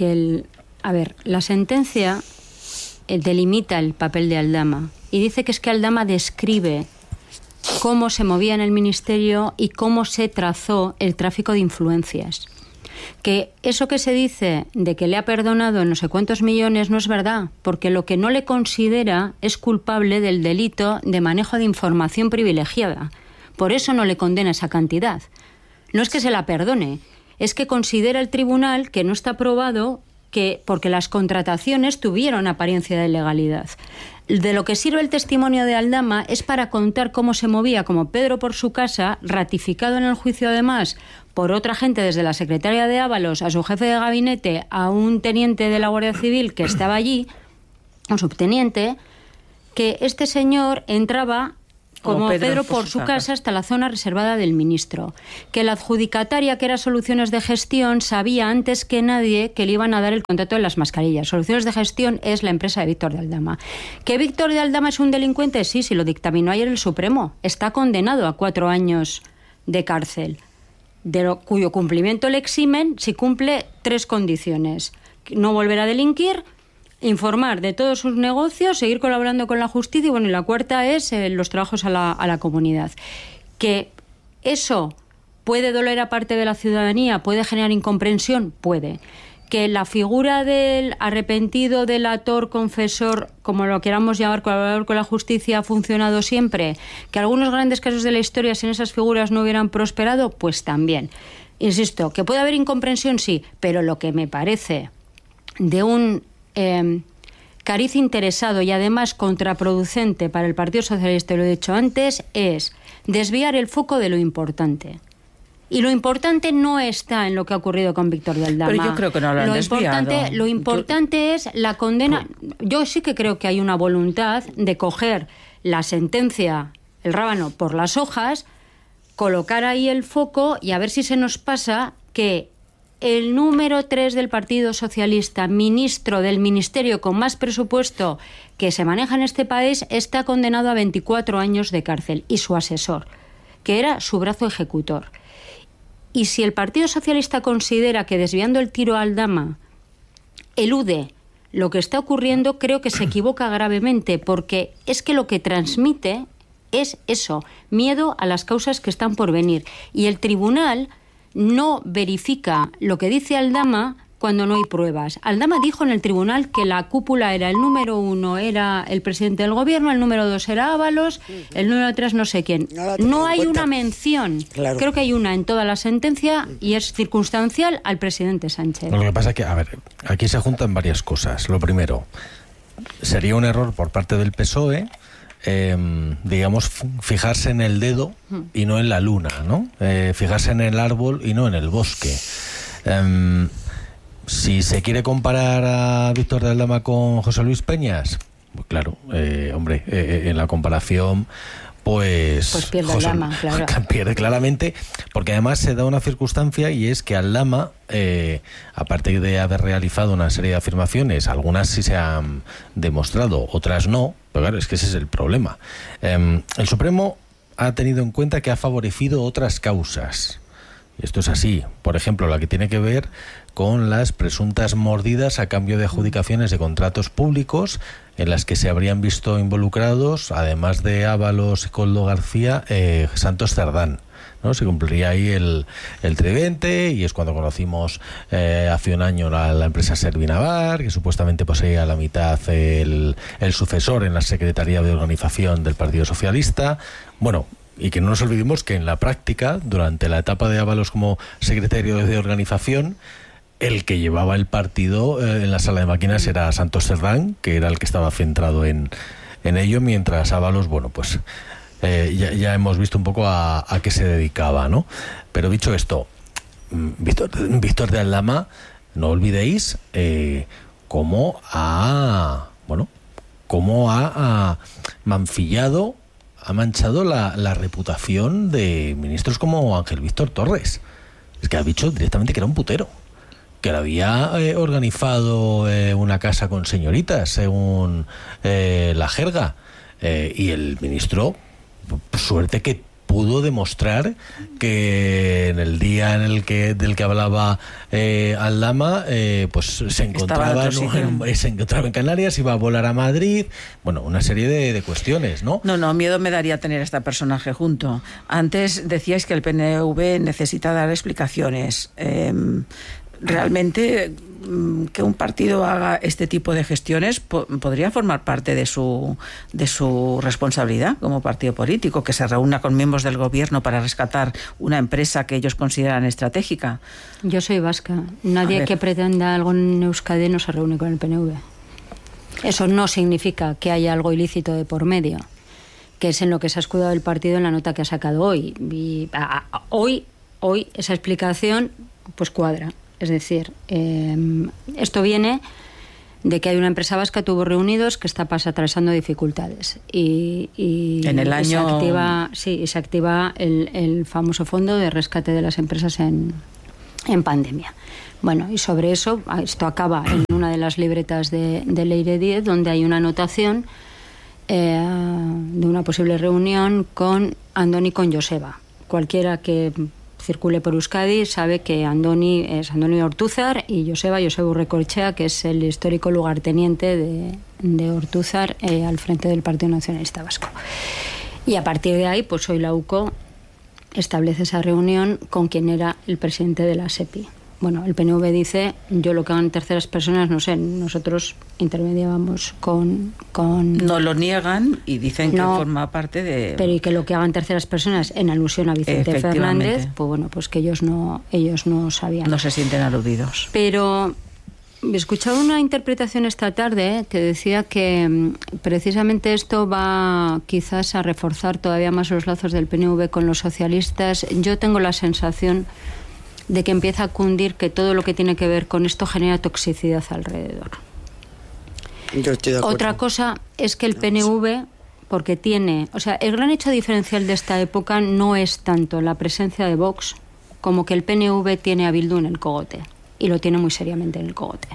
A ver, la sentencia delimita el papel de Aldama y dice que es que Aldama describe cómo se movía en el ministerio y cómo se trazó el tráfico de influencias. Que eso que se dice de que le ha perdonado no sé cuántos millones no es verdad, porque lo que no le considera es culpable del delito de manejo de información privilegiada. Por eso no le condena esa cantidad. No es que se la perdone, es que considera el tribunal que no está probado porque las contrataciones tuvieron apariencia de legalidad. De lo que sirve el testimonio de Aldama es para contar cómo se movía como Pedro por su casa, ratificado en el juicio además por otra gente, desde la secretaria de Ábalos a su jefe de gabinete, a un teniente de la Guardia Civil que estaba allí, un subteniente, que este señor entraba como Pedro por su casa hasta la zona reservada del ministro, que la adjudicataria, que era Soluciones de Gestión, sabía antes que nadie que le iban a dar el contrato de las mascarillas. Soluciones de Gestión es la empresa de Víctor de Aldama. ¿Que Víctor de Aldama es un delincuente? Sí, lo dictaminó ayer el Supremo. Está condenado a 4 años de cárcel, cuyo cumplimiento le eximen si cumple 3 condiciones: no volver a delinquir, informar de todos sus negocios, seguir colaborando con la justicia y la cuarta es los trabajos a la comunidad. Que eso puede doler a parte de la ciudadanía, puede generar incomprensión, puede. Que la figura del arrepentido, delator, confesor, como lo queramos llamar, colaborador con la justicia, ha funcionado siempre. Que algunos grandes casos de la historia sin esas figuras no hubieran prosperado, pues también. Insisto, que puede haber incomprensión, sí, pero lo que me parece de un cariz interesado y además contraproducente para el Partido Socialista, lo he dicho antes, es desviar el foco de lo importante. Y lo importante no está en lo que ha ocurrido con Víctor de Aldama. Pero yo creo que no lo han desviado. Lo importante es la condena. Yo sí que creo que hay una voluntad de coger la sentencia, el rábano, por las hojas, colocar ahí el foco y a ver si se nos pasa que el número 3 del Partido Socialista, ministro del ministerio con más presupuesto que se maneja en este país, está condenado a 24 años de cárcel, y su asesor, que era su brazo ejecutor. Y si el Partido Socialista considera que desviando el tiro a Aldama elude lo que está ocurriendo, creo que se equivoca gravemente, porque es que lo que transmite es eso, miedo a las causas que están por venir. Y el tribunal no verifica lo que dice Aldama cuando no hay pruebas. Aldama dijo en el tribunal que la cúpula era: el número 1 era el presidente del gobierno, el número 2 era Ábalos, el número 3 no sé quién. No hay una mención, claro. Creo que hay una en toda la sentencia y es circunstancial al presidente Sánchez. Lo que pasa es que, a ver, aquí se juntan varias cosas. Lo primero, sería un error por parte del PSOE, digamos, fijarse en el dedo y no en la luna, ¿no? Fijarse en el árbol y no en el bosque. Si se quiere comparar a Víctor de Aldama con José Luis Peñas, pues claro, en la comparación pues pierde Aldama, claro. Pierde claramente, porque además se da una circunstancia, y es que Aldama, aparte de haber realizado una serie de afirmaciones, algunas sí se han demostrado, otras no, pero claro, es que ese es el problema. El Supremo ha tenido en cuenta que ha favorecido otras causas. Esto es así. Por ejemplo, la que tiene que ver con las presuntas mordidas a cambio de adjudicaciones de contratos públicos en las que se habrían visto involucrados, además de Ábalos y Koldo García, Santos Cerdán, ¿no? Se cumpliría ahí el tridente, y es cuando conocimos hace un año la empresa Servinavar, que supuestamente poseía la mitad el sucesor en la Secretaría de Organización del Partido Socialista. Bueno, y que no nos olvidemos que en la práctica, durante la etapa de Ábalos como secretario de Organización, el que llevaba el partido en la sala de máquinas era Santos Cerdán, que era el que estaba centrado en ello, mientras Ábalos, pues ya hemos visto un poco a qué se dedicaba, ¿no? Pero dicho esto, Víctor de Aldama, no olvidéis cómo ha mancillado ha manchado la reputación de ministros como Ángel Víctor Torres. Es que ha dicho directamente que era un putero, que le había organizado una casa con señoritas, según la jerga. Y el ministro, suerte que pudo demostrar que en el día del que hablaba Aldama, pues se encontraba en Canarias, iba a volar a Madrid, bueno, una serie de cuestiones, ¿no? No, miedo me daría tener a este personaje junto. Antes decíais que el PNV necesita dar explicaciones. Realmente que un partido haga este tipo de gestiones podría formar parte de su responsabilidad como partido político, que se reúna con miembros del gobierno para rescatar una empresa que ellos consideran estratégica. Yo soy vasca. Nadie que pretenda algo en Euskadi no se reúne con el PNV. Eso no significa que haya algo ilícito de por medio, que es en lo que se ha escudado el partido en la nota que ha sacado hoy. Y hoy esa explicación pues cuadra. Es decir, esto viene de que hay una empresa vasca, Tubos Reunidos, que está atravesando dificultades. Y en el año... se activa el famoso fondo de rescate de las empresas en pandemia. Bueno, y sobre eso, esto acaba en una de las libretas de Leire 10, donde hay una anotación de una posible reunión con Andoni y con Joseba. Cualquiera que circule por Euskadi sabe que Andoni es Andoni Ortúzar y Joseba Urrecoechea, que es el histórico lugarteniente de Ortúzar al frente del Partido Nacionalista Vasco. Y a partir de ahí, pues hoy la UCO establece esa reunión con quien era el presidente de la SEPI. Bueno, el PNV dice, yo lo que hagan terceras personas, no sé, nosotros intermediábamos con... No lo niegan y dicen que forma parte de... Pero y que lo que hagan terceras personas en alusión a Vicente Fernández, pues bueno, pues que ellos no sabían. No se sienten aludidos. Pero he escuchado una interpretación esta tarde que decía que precisamente esto va quizás a reforzar todavía más los lazos del PNV con los socialistas. Yo tengo la sensación de que empieza a cundir que todo lo que tiene que ver con esto genera toxicidad alrededor. Yo estoy de acuerdo. Otra cosa es que el PNV, porque tiene... O sea, el gran hecho diferencial de esta época no es tanto la presencia de Vox como que el PNV tiene a Bildu en el cogote. Y lo tiene muy seriamente en el cogote.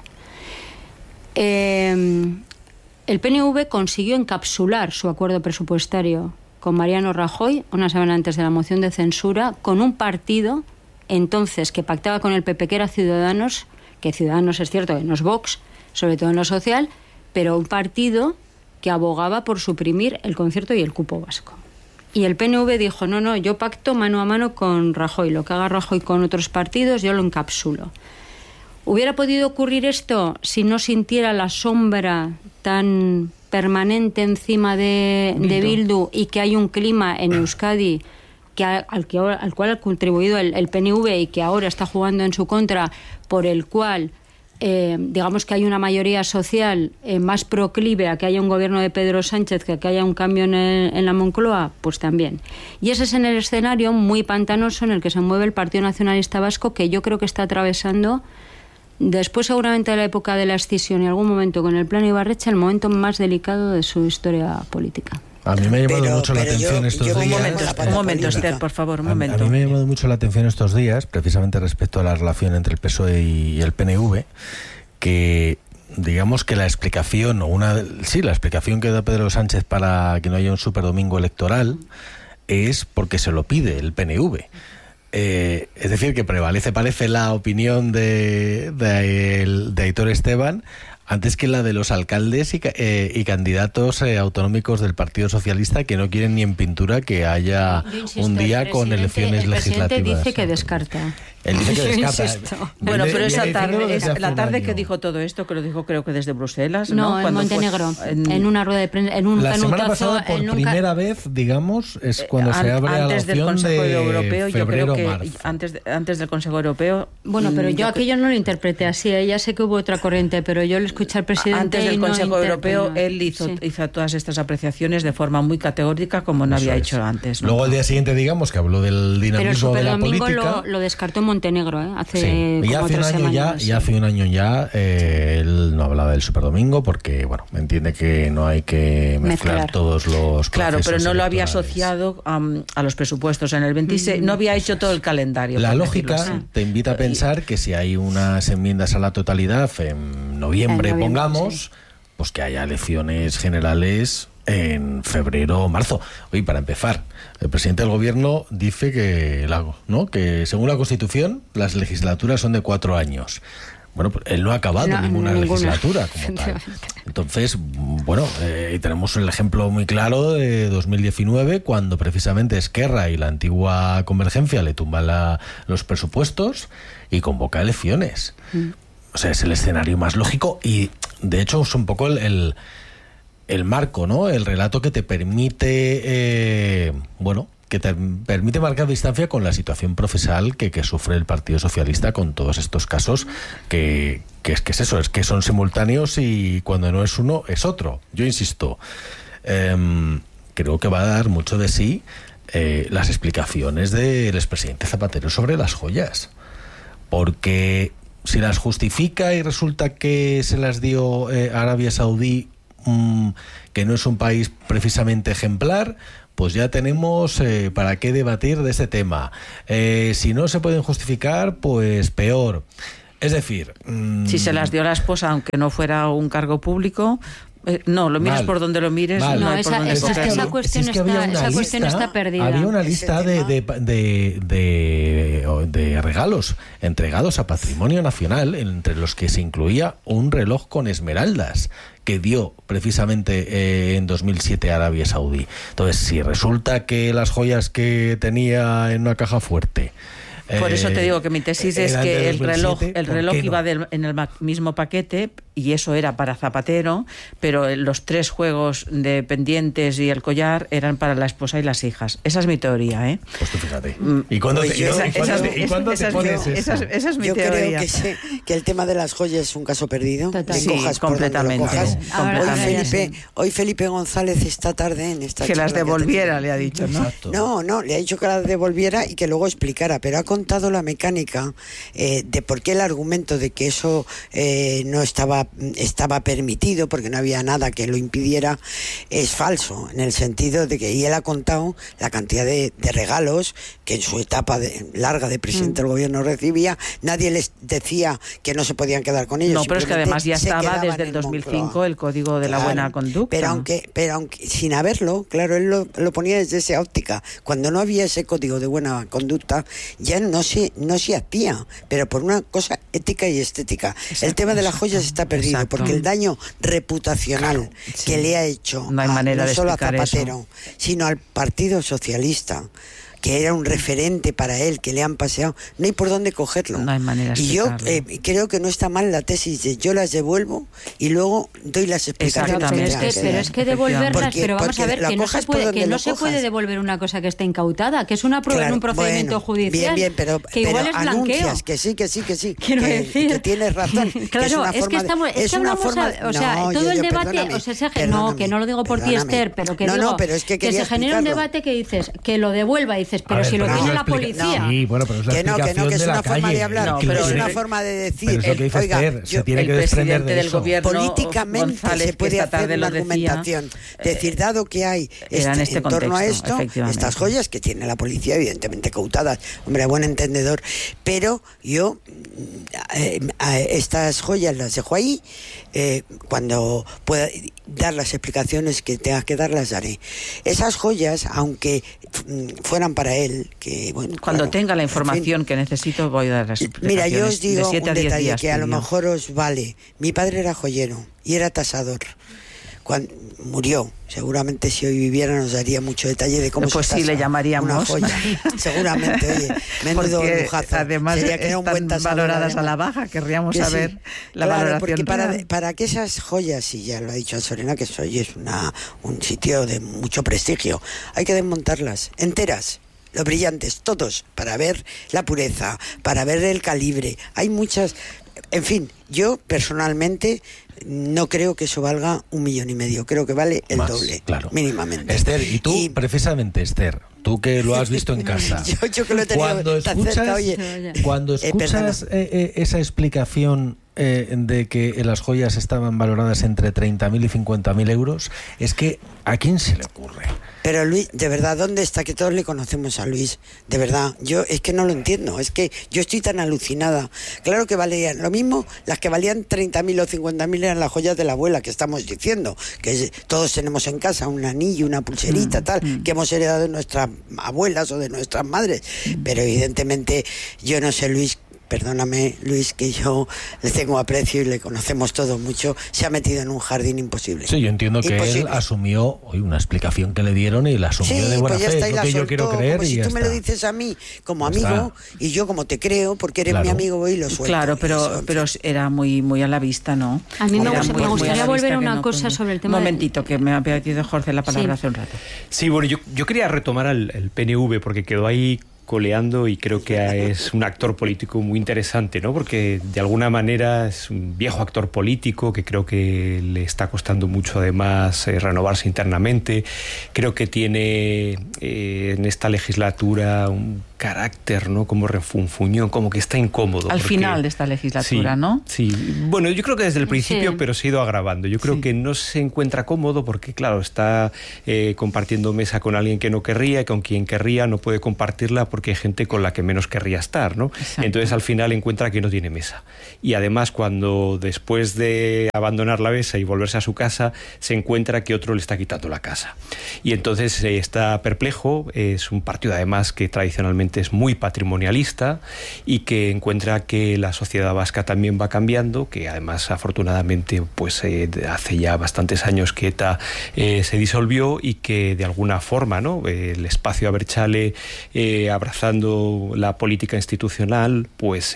El PNV consiguió encapsular su acuerdo presupuestario con Mariano Rajoy una semana antes de la moción de censura, con un partido entonces que pactaba con el PP, que era Ciudadanos, que Ciudadanos es cierto que no es Vox, sobre todo en lo social, pero un partido que abogaba por suprimir el concierto y el cupo vasco. Y el PNV dijo, no, yo pacto mano a mano con Rajoy, lo que haga Rajoy con otros partidos yo lo encapsulo. ¿Hubiera podido ocurrir esto si no sintiera la sombra tan permanente encima de Bildu y que hay un clima en Euskadi al cual ha contribuido el PNV y que ahora está jugando en su contra, por el cual digamos que hay una mayoría social más proclive a que haya un gobierno de Pedro Sánchez que haya un cambio en la Moncloa? Pues también. Y ese es en el escenario muy pantanoso en el que se mueve el Partido Nacionalista Vasco, que yo creo que está atravesando, después seguramente de la época de la escisión y algún momento con el Plan Ibarretxe, el momento más delicado de su historia política. A mí me ha llamado mucho la atención estos días. Un momento, Esther, por favor, un momento. A mí me ha llamado mucho la atención estos días, precisamente respecto a la relación entre el PSOE y el PNV, que digamos que la explicación, la explicación que da Pedro Sánchez para que no haya un superdomingo electoral es porque se lo pide el PNV. Es decir, que parece la opinión de Aitor Esteban antes que la de los alcaldes y candidatos autonómicos del Partido Socialista, que no quieren ni en pintura que haya un día con elecciones legislativas. El presidente dice que descarta. Él dice que descarta. Bueno, pero la tarde que dijo todo esto, que lo dijo creo que desde Bruselas, ¿no? En Montenegro, en una rueda de prensa, en un la semana pasada, por primera vez, digamos, es cuando se abre a la opción del Consejo Europeo, yo creo que antes del Consejo Europeo. Bueno, pero yo aquello no lo interpreté así, ya sé que hubo otra corriente, pero yo lo escuché escucha al presidente. Antes del Consejo Europeo, él hizo todas estas apreciaciones de forma muy categórica, como no había hecho antes, ¿no? Luego al día siguiente, digamos, que habló del dinamismo de la política. Pero el Superdomingo lo descartó en Montenegro, hace como 3 semanas. Y hace un año ya él no hablaba del Superdomingo porque, bueno, entiende que no hay que mezclar todos los Claro, pero no lo había asociado a los presupuestos en el 26, no había hecho todo el calendario. La lógica te invita a pensar que si hay unas enmiendas a la totalidad en noviembre pongamos, pues que haya elecciones generales en febrero o marzo. Oye, para empezar, el presidente del gobierno dice que según la Constitución las legislaturas son de 4 años. Bueno, pues él no ha acabado ninguna legislatura como tal. Entonces, bueno, tenemos el ejemplo muy claro de 2019, cuando precisamente Esquerra y la antigua Convergencia le tumban los presupuestos y convoca elecciones. O sea, es el escenario más lógico y, de hecho, es un poco el marco, ¿no? El relato que te permite, que te permite marcar distancia con la situación procesal que sufre el Partido Socialista con todos estos casos que son simultáneos y cuando no es uno es otro. Yo insisto, creo que va a dar mucho de sí las explicaciones del expresidente Zapatero sobre las joyas, porque si las justifica y resulta que se las dio Arabia Saudí, que no es un país precisamente ejemplar, pues ya tenemos para qué debatir de este tema. Si no se pueden justificar, pues peor. Es decir... si se las dio la esposa, aunque no fuera un cargo público... no, lo miras por donde lo mires. No, esa cuestión está perdida. Había una lista de regalos entregados a Patrimonio Nacional, entre los que se incluía un reloj con esmeraldas que dio precisamente en 2007 a Arabia Saudí. Entonces, si resulta que las joyas que tenía en una caja fuerte... Por eso te digo que mi tesis es que el reloj iba en el mismo paquete y eso era para Zapatero, pero los 3 juegos de pendientes y el collar eran para la esposa y las hijas. Esa es mi teoría, ¿eh? Pues tú fíjate. ¿Y cuándo te pones eso? Esa es mi Yo teoría. Creo que el tema de las joyas es un caso perdido. Sí, completamente. Hoy Felipe González esta tarde en esta que las devolviera, le ha dicho, ¿no? No, le ha dicho que las devolviera y que luego explicara, pero ha contado la mecánica de por qué el argumento de que eso no estaba permitido, porque no había nada que lo impidiera, es falso, en el sentido de que, y él ha contado la cantidad de regalos que en su etapa larga de presidente del gobierno recibía. Nadie les decía que no se podían quedar con ellos. No, pero es que además ya estaba desde el 2005 el Código de la Buena Conducta. Pero aunque sin haberlo, claro, él lo ponía desde esa óptica. Cuando no había ese Código de Buena Conducta, ya no se hacía, pero por una cosa ética y estética. Exacto, el tema de las joyas está perdido, porque el daño reputacional que le ha hecho no solo a Zapatero, sino al Partido Socialista, que era un referente para él, que le han paseado, no hay por dónde cogerlo. No hay manera de y yo creo que no está mal la tesis de yo las devuelvo y luego doy las explicaciones. Pero es que devolverlas, pero vamos a ver, que no se puede devolver una cosa que está incautada, que es una prueba en un procedimiento judicial. Bien, pero que igual es blanqueo. Anuncias que sí. Quiero decir, que tienes razón. Claro, todo el debate, que no lo digo por ti, Esther, pero que digo que se genera un debate que dices, que lo devuelva, pero si lo tiene la policía. Sí, bueno, pero es la explicación que es de la una forma calle. de hablar, pero es una forma de decir. Pero es lo que dice Esther, se tiene que desprender de del eso. Gobierno, políticamente González, se puede hacer una argumentación. Decir, dado que hay en torno a esto, estas joyas que tiene la policía, evidentemente cautadas, hombre, a buen entendedor, pero yo estas joyas las dejo ahí, cuando pueda dar las explicaciones que tenga que dar, las daré. Esas joyas, aunque fueran para él, que bueno, cuando tenga la información que necesito, voy a dar las explicaciones. Mira, yo os digo un detalle que a lo pidió. Mejor os vale. Mi padre era joyero y era tasador. Cuando murió, seguramente si hoy viviera nos daría mucho detalle de cómo pues se tasa le llamaríamos una joya. Seguramente, oye, menudo lujazo. Además sería que era un buen tasador, valoradas a la baja, querríamos saber la valoración. Porque para que esas joyas, y ya lo ha dicho Ansorena, que hoy es un sitio de mucho prestigio, hay que desmontarlas enteras. Los brillantes, todos, para ver la pureza, para ver el calibre. Hay muchas... En fin, yo personalmente no creo que eso valga 1,5 millones. Creo que vale el doble, claro, mínimamente. Esther, y tú, precisamente, Esther, tú que lo has visto en casa, yo que lo he tenido tan cerca, cuando escuchas esa explicación de que las joyas estaban valoradas entre 30.000 y 50.000 euros, es que ¿a quién se le ocurre? Pero Luis, de verdad, ¿dónde está? Que todos le conocemos a Luis, de verdad, yo es que no lo entiendo, es que yo estoy tan alucinada. Claro que valían lo mismo, las que valían 30.000 o 50.000 eran las joyas de la abuela, que estamos diciendo, que todos tenemos en casa un anillo, una pulserita, tal, que hemos heredado de nuestras abuelas o de nuestras madres, pero evidentemente yo no sé, Luis, perdóname, Luis, que yo le tengo aprecio y le conocemos todos mucho, se ha metido en un jardín imposible. Sí, yo entiendo que él asumió una explicación que le dieron y la asumió de buena fe, es lo que yo quiero creer. Como y si tú me lo dices a mí como amigo y yo como te creo, porque eres mi amigo, voy y lo suelto. Claro, pero era muy a la vista, ¿no? A mí me gustaría volver a una cosa sobre el tema. Un momentito, que me ha pedido Jorge la palabra hace un rato. Sí, bueno, yo quería retomar el PNV porque quedó ahí coleando y creo que es un actor político muy interesante, ¿no? Porque de alguna manera es un viejo actor político que creo que le está costando mucho además renovarse internamente. Creo que tiene en esta legislatura un carácter, ¿no? Como refunfuñón, como que está incómodo. Al final de esta legislatura, ¿no? Sí, bueno, yo creo que desde el principio, pero se ha ido agravando. Yo creo que no se encuentra cómodo porque, claro, está compartiendo mesa con alguien que no querría y con quien querría no puede compartirla porque hay gente con la que menos querría estar, ¿no? Exacto. Entonces al final encuentra que no tiene mesa. Y además cuando después de abandonar la mesa y volverse a su casa, se encuentra que otro le está quitando la casa. Y entonces está perplejo, es un partido además que tradicionalmente es muy patrimonialista y que encuentra que la sociedad vasca también va cambiando, que además afortunadamente pues hace ya bastantes años que ETA se disolvió y que de alguna forma, ¿no? El espacio Abertzale abrazando la política institucional pues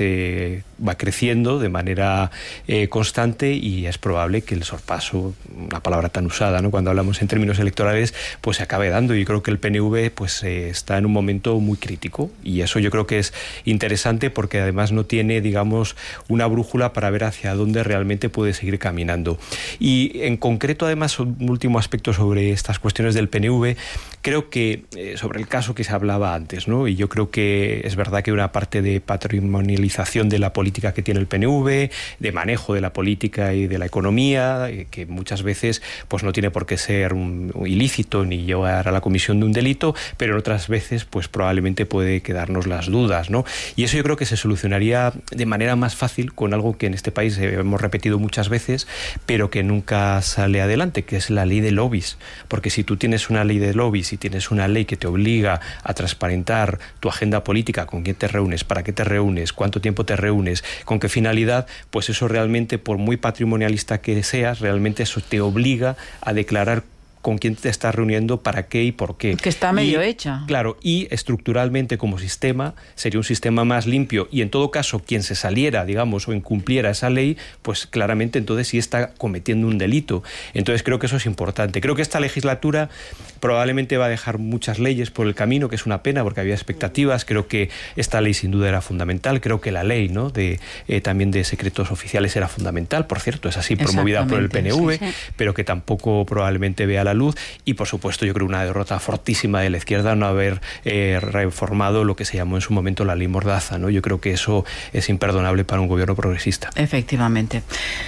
va creciendo de manera constante y es probable que el sorpaso, una palabra tan usada, ¿no? Cuando hablamos en términos electorales, pues se acabe dando. Y creo que el PNV pues está en un momento muy crítico y eso yo creo que es interesante porque además no tiene, digamos, una brújula para ver hacia dónde realmente puede seguir caminando. Y en concreto, además, un último aspecto sobre estas cuestiones del PNV, creo que sobre el caso que se hablaba antes, ¿no? Y yo creo que es verdad que hay una parte de patrimonialización de la política que tiene el PNV, de manejo de la política y de la economía, que muchas veces pues no tiene por qué ser un ilícito ni llevar a la comisión de un delito, pero en otras veces pues probablemente puede quedarnos las dudas, ¿no? Y eso yo creo que se solucionaría de manera más fácil con algo que en este país hemos repetido muchas veces, pero que nunca sale adelante, que es la ley de lobbies. Porque si tú tienes una ley de lobbies y tienes una ley que te obliga a transparentar tu agenda política, con quién te reúnes, para qué te reúnes, cuánto tiempo te reúnes, con qué finalidad, pues eso realmente, por muy patrimonialista que seas, realmente eso te obliga a declarar con quién te estás reuniendo, para qué y por qué. Que está medio hecha. Claro, y estructuralmente como sistema sería un sistema más limpio y en todo caso quien se saliera, digamos, o incumpliera esa ley, pues claramente entonces sí está cometiendo un delito. Entonces creo que eso es importante. Creo que esta legislatura probablemente va a dejar muchas leyes por el camino, que es una pena porque había expectativas. Creo que esta ley sin duda era fundamental. Creo que la ley, ¿no? También de secretos oficiales era fundamental, por cierto, es así, promovida por el PNV, pero que tampoco probablemente vea la luz. Y por supuesto yo creo una derrota fortísima de la izquierda no haber reformado lo que se llamó en su momento la ley Mordaza, ¿no? Yo creo que eso es imperdonable para un gobierno progresista. Efectivamente.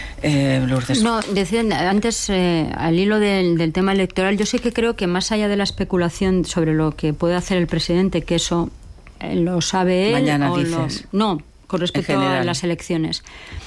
Lourdes. No, decía antes, al hilo del tema electoral, yo sí que creo que más allá de la especulación sobre lo que puede hacer el presidente, que eso lo sabe él. Mañana dices. No, con respecto a las elecciones.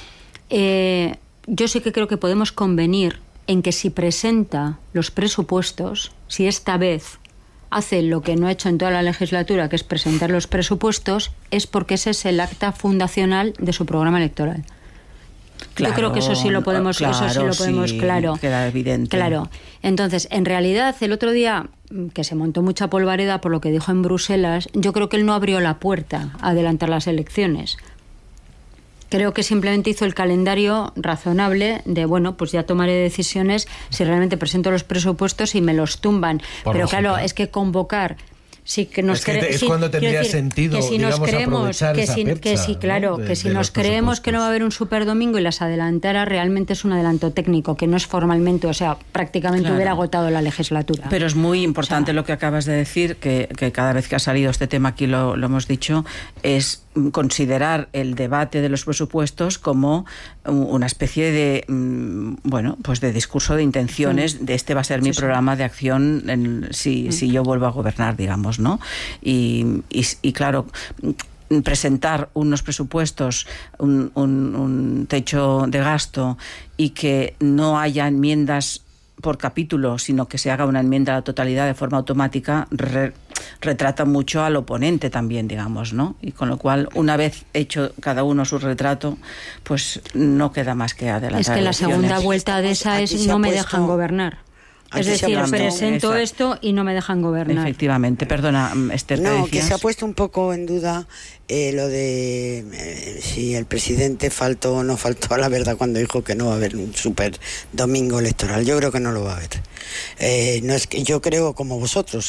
Yo sí que creo que podemos convenir en que si presenta los presupuestos, si esta vez hace lo que no ha hecho en toda la legislatura, que es presentar los presupuestos, es porque ese es el acta fundacional de su programa electoral. Claro, yo creo que eso sí lo podemos, claro. Queda evidente. Claro. Entonces, en realidad, el otro día, que se montó mucha polvareda por lo que dijo en Bruselas, yo creo que él no abrió la puerta a adelantar las elecciones. Creo que simplemente hizo el calendario razonable de, bueno, pues ya tomaré decisiones si realmente presento los presupuestos y me los tumban. Pero lógica. Claro, es que convocar Sí, que nos es cuando tendría sentido, que si nos creemos aprovechar esa percha, que si, claro, ¿no? que si nos creemos que no va a haber un superdomingo y las adelantara, realmente es un adelanto técnico, que no es formalmente, o sea, prácticamente hubiera agotado la legislatura. Pero es muy importante lo que acabas de decir, que cada vez que ha salido este tema aquí lo hemos dicho, es considerar el debate de los presupuestos como una especie de de discurso de intenciones, de este va a ser mi programa de acción si yo vuelvo a gobernar, digamos, ¿no? Y claro, presentar unos presupuestos, un techo de gasto y que no haya enmiendas por capítulo, sino que se haga una enmienda a la totalidad de forma automática, retrata mucho al oponente también, digamos, ¿no? Y con lo cual, una vez hecho cada uno su retrato, pues no queda más que adelantar. Es que la segunda vuelta de esa es no me dejan gobernar. Es decir, presento esto y no me dejan gobernar. Efectivamente, perdona, Esther. No, que se ha puesto un poco en duda lo de si el presidente faltó o no faltó a la verdad cuando dijo que no va a haber un super domingo electoral. Yo creo que no lo va a haber. No es que yo creo como vosotros,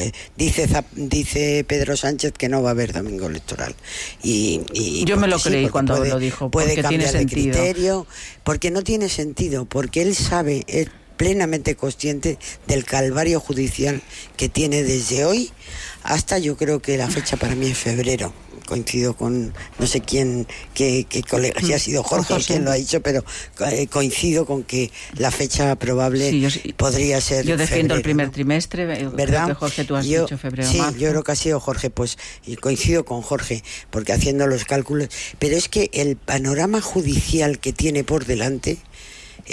dice Pedro Sánchez que no va a haber domingo electoral. Y yo me lo creí cuando lo dijo, puede cambiar tiene sentido. De criterio, porque no tiene sentido, porque él sabe, plenamente consciente del calvario judicial que tiene desde hoy hasta, yo creo que la fecha para mí es febrero. Coincido con no sé quién, qué colega, si ha sido Jorge quien lo ha dicho, pero coincido con que la fecha probable podría ser yo defiendo febrero, el primer ¿no? trimestre, ¿verdad? Creo que Jorge, tú has dicho febrero, sí, marzo. yo creo que ha sido Jorge, pues, y coincido con Jorge, porque haciendo los cálculos, pero es que el panorama judicial que tiene por delante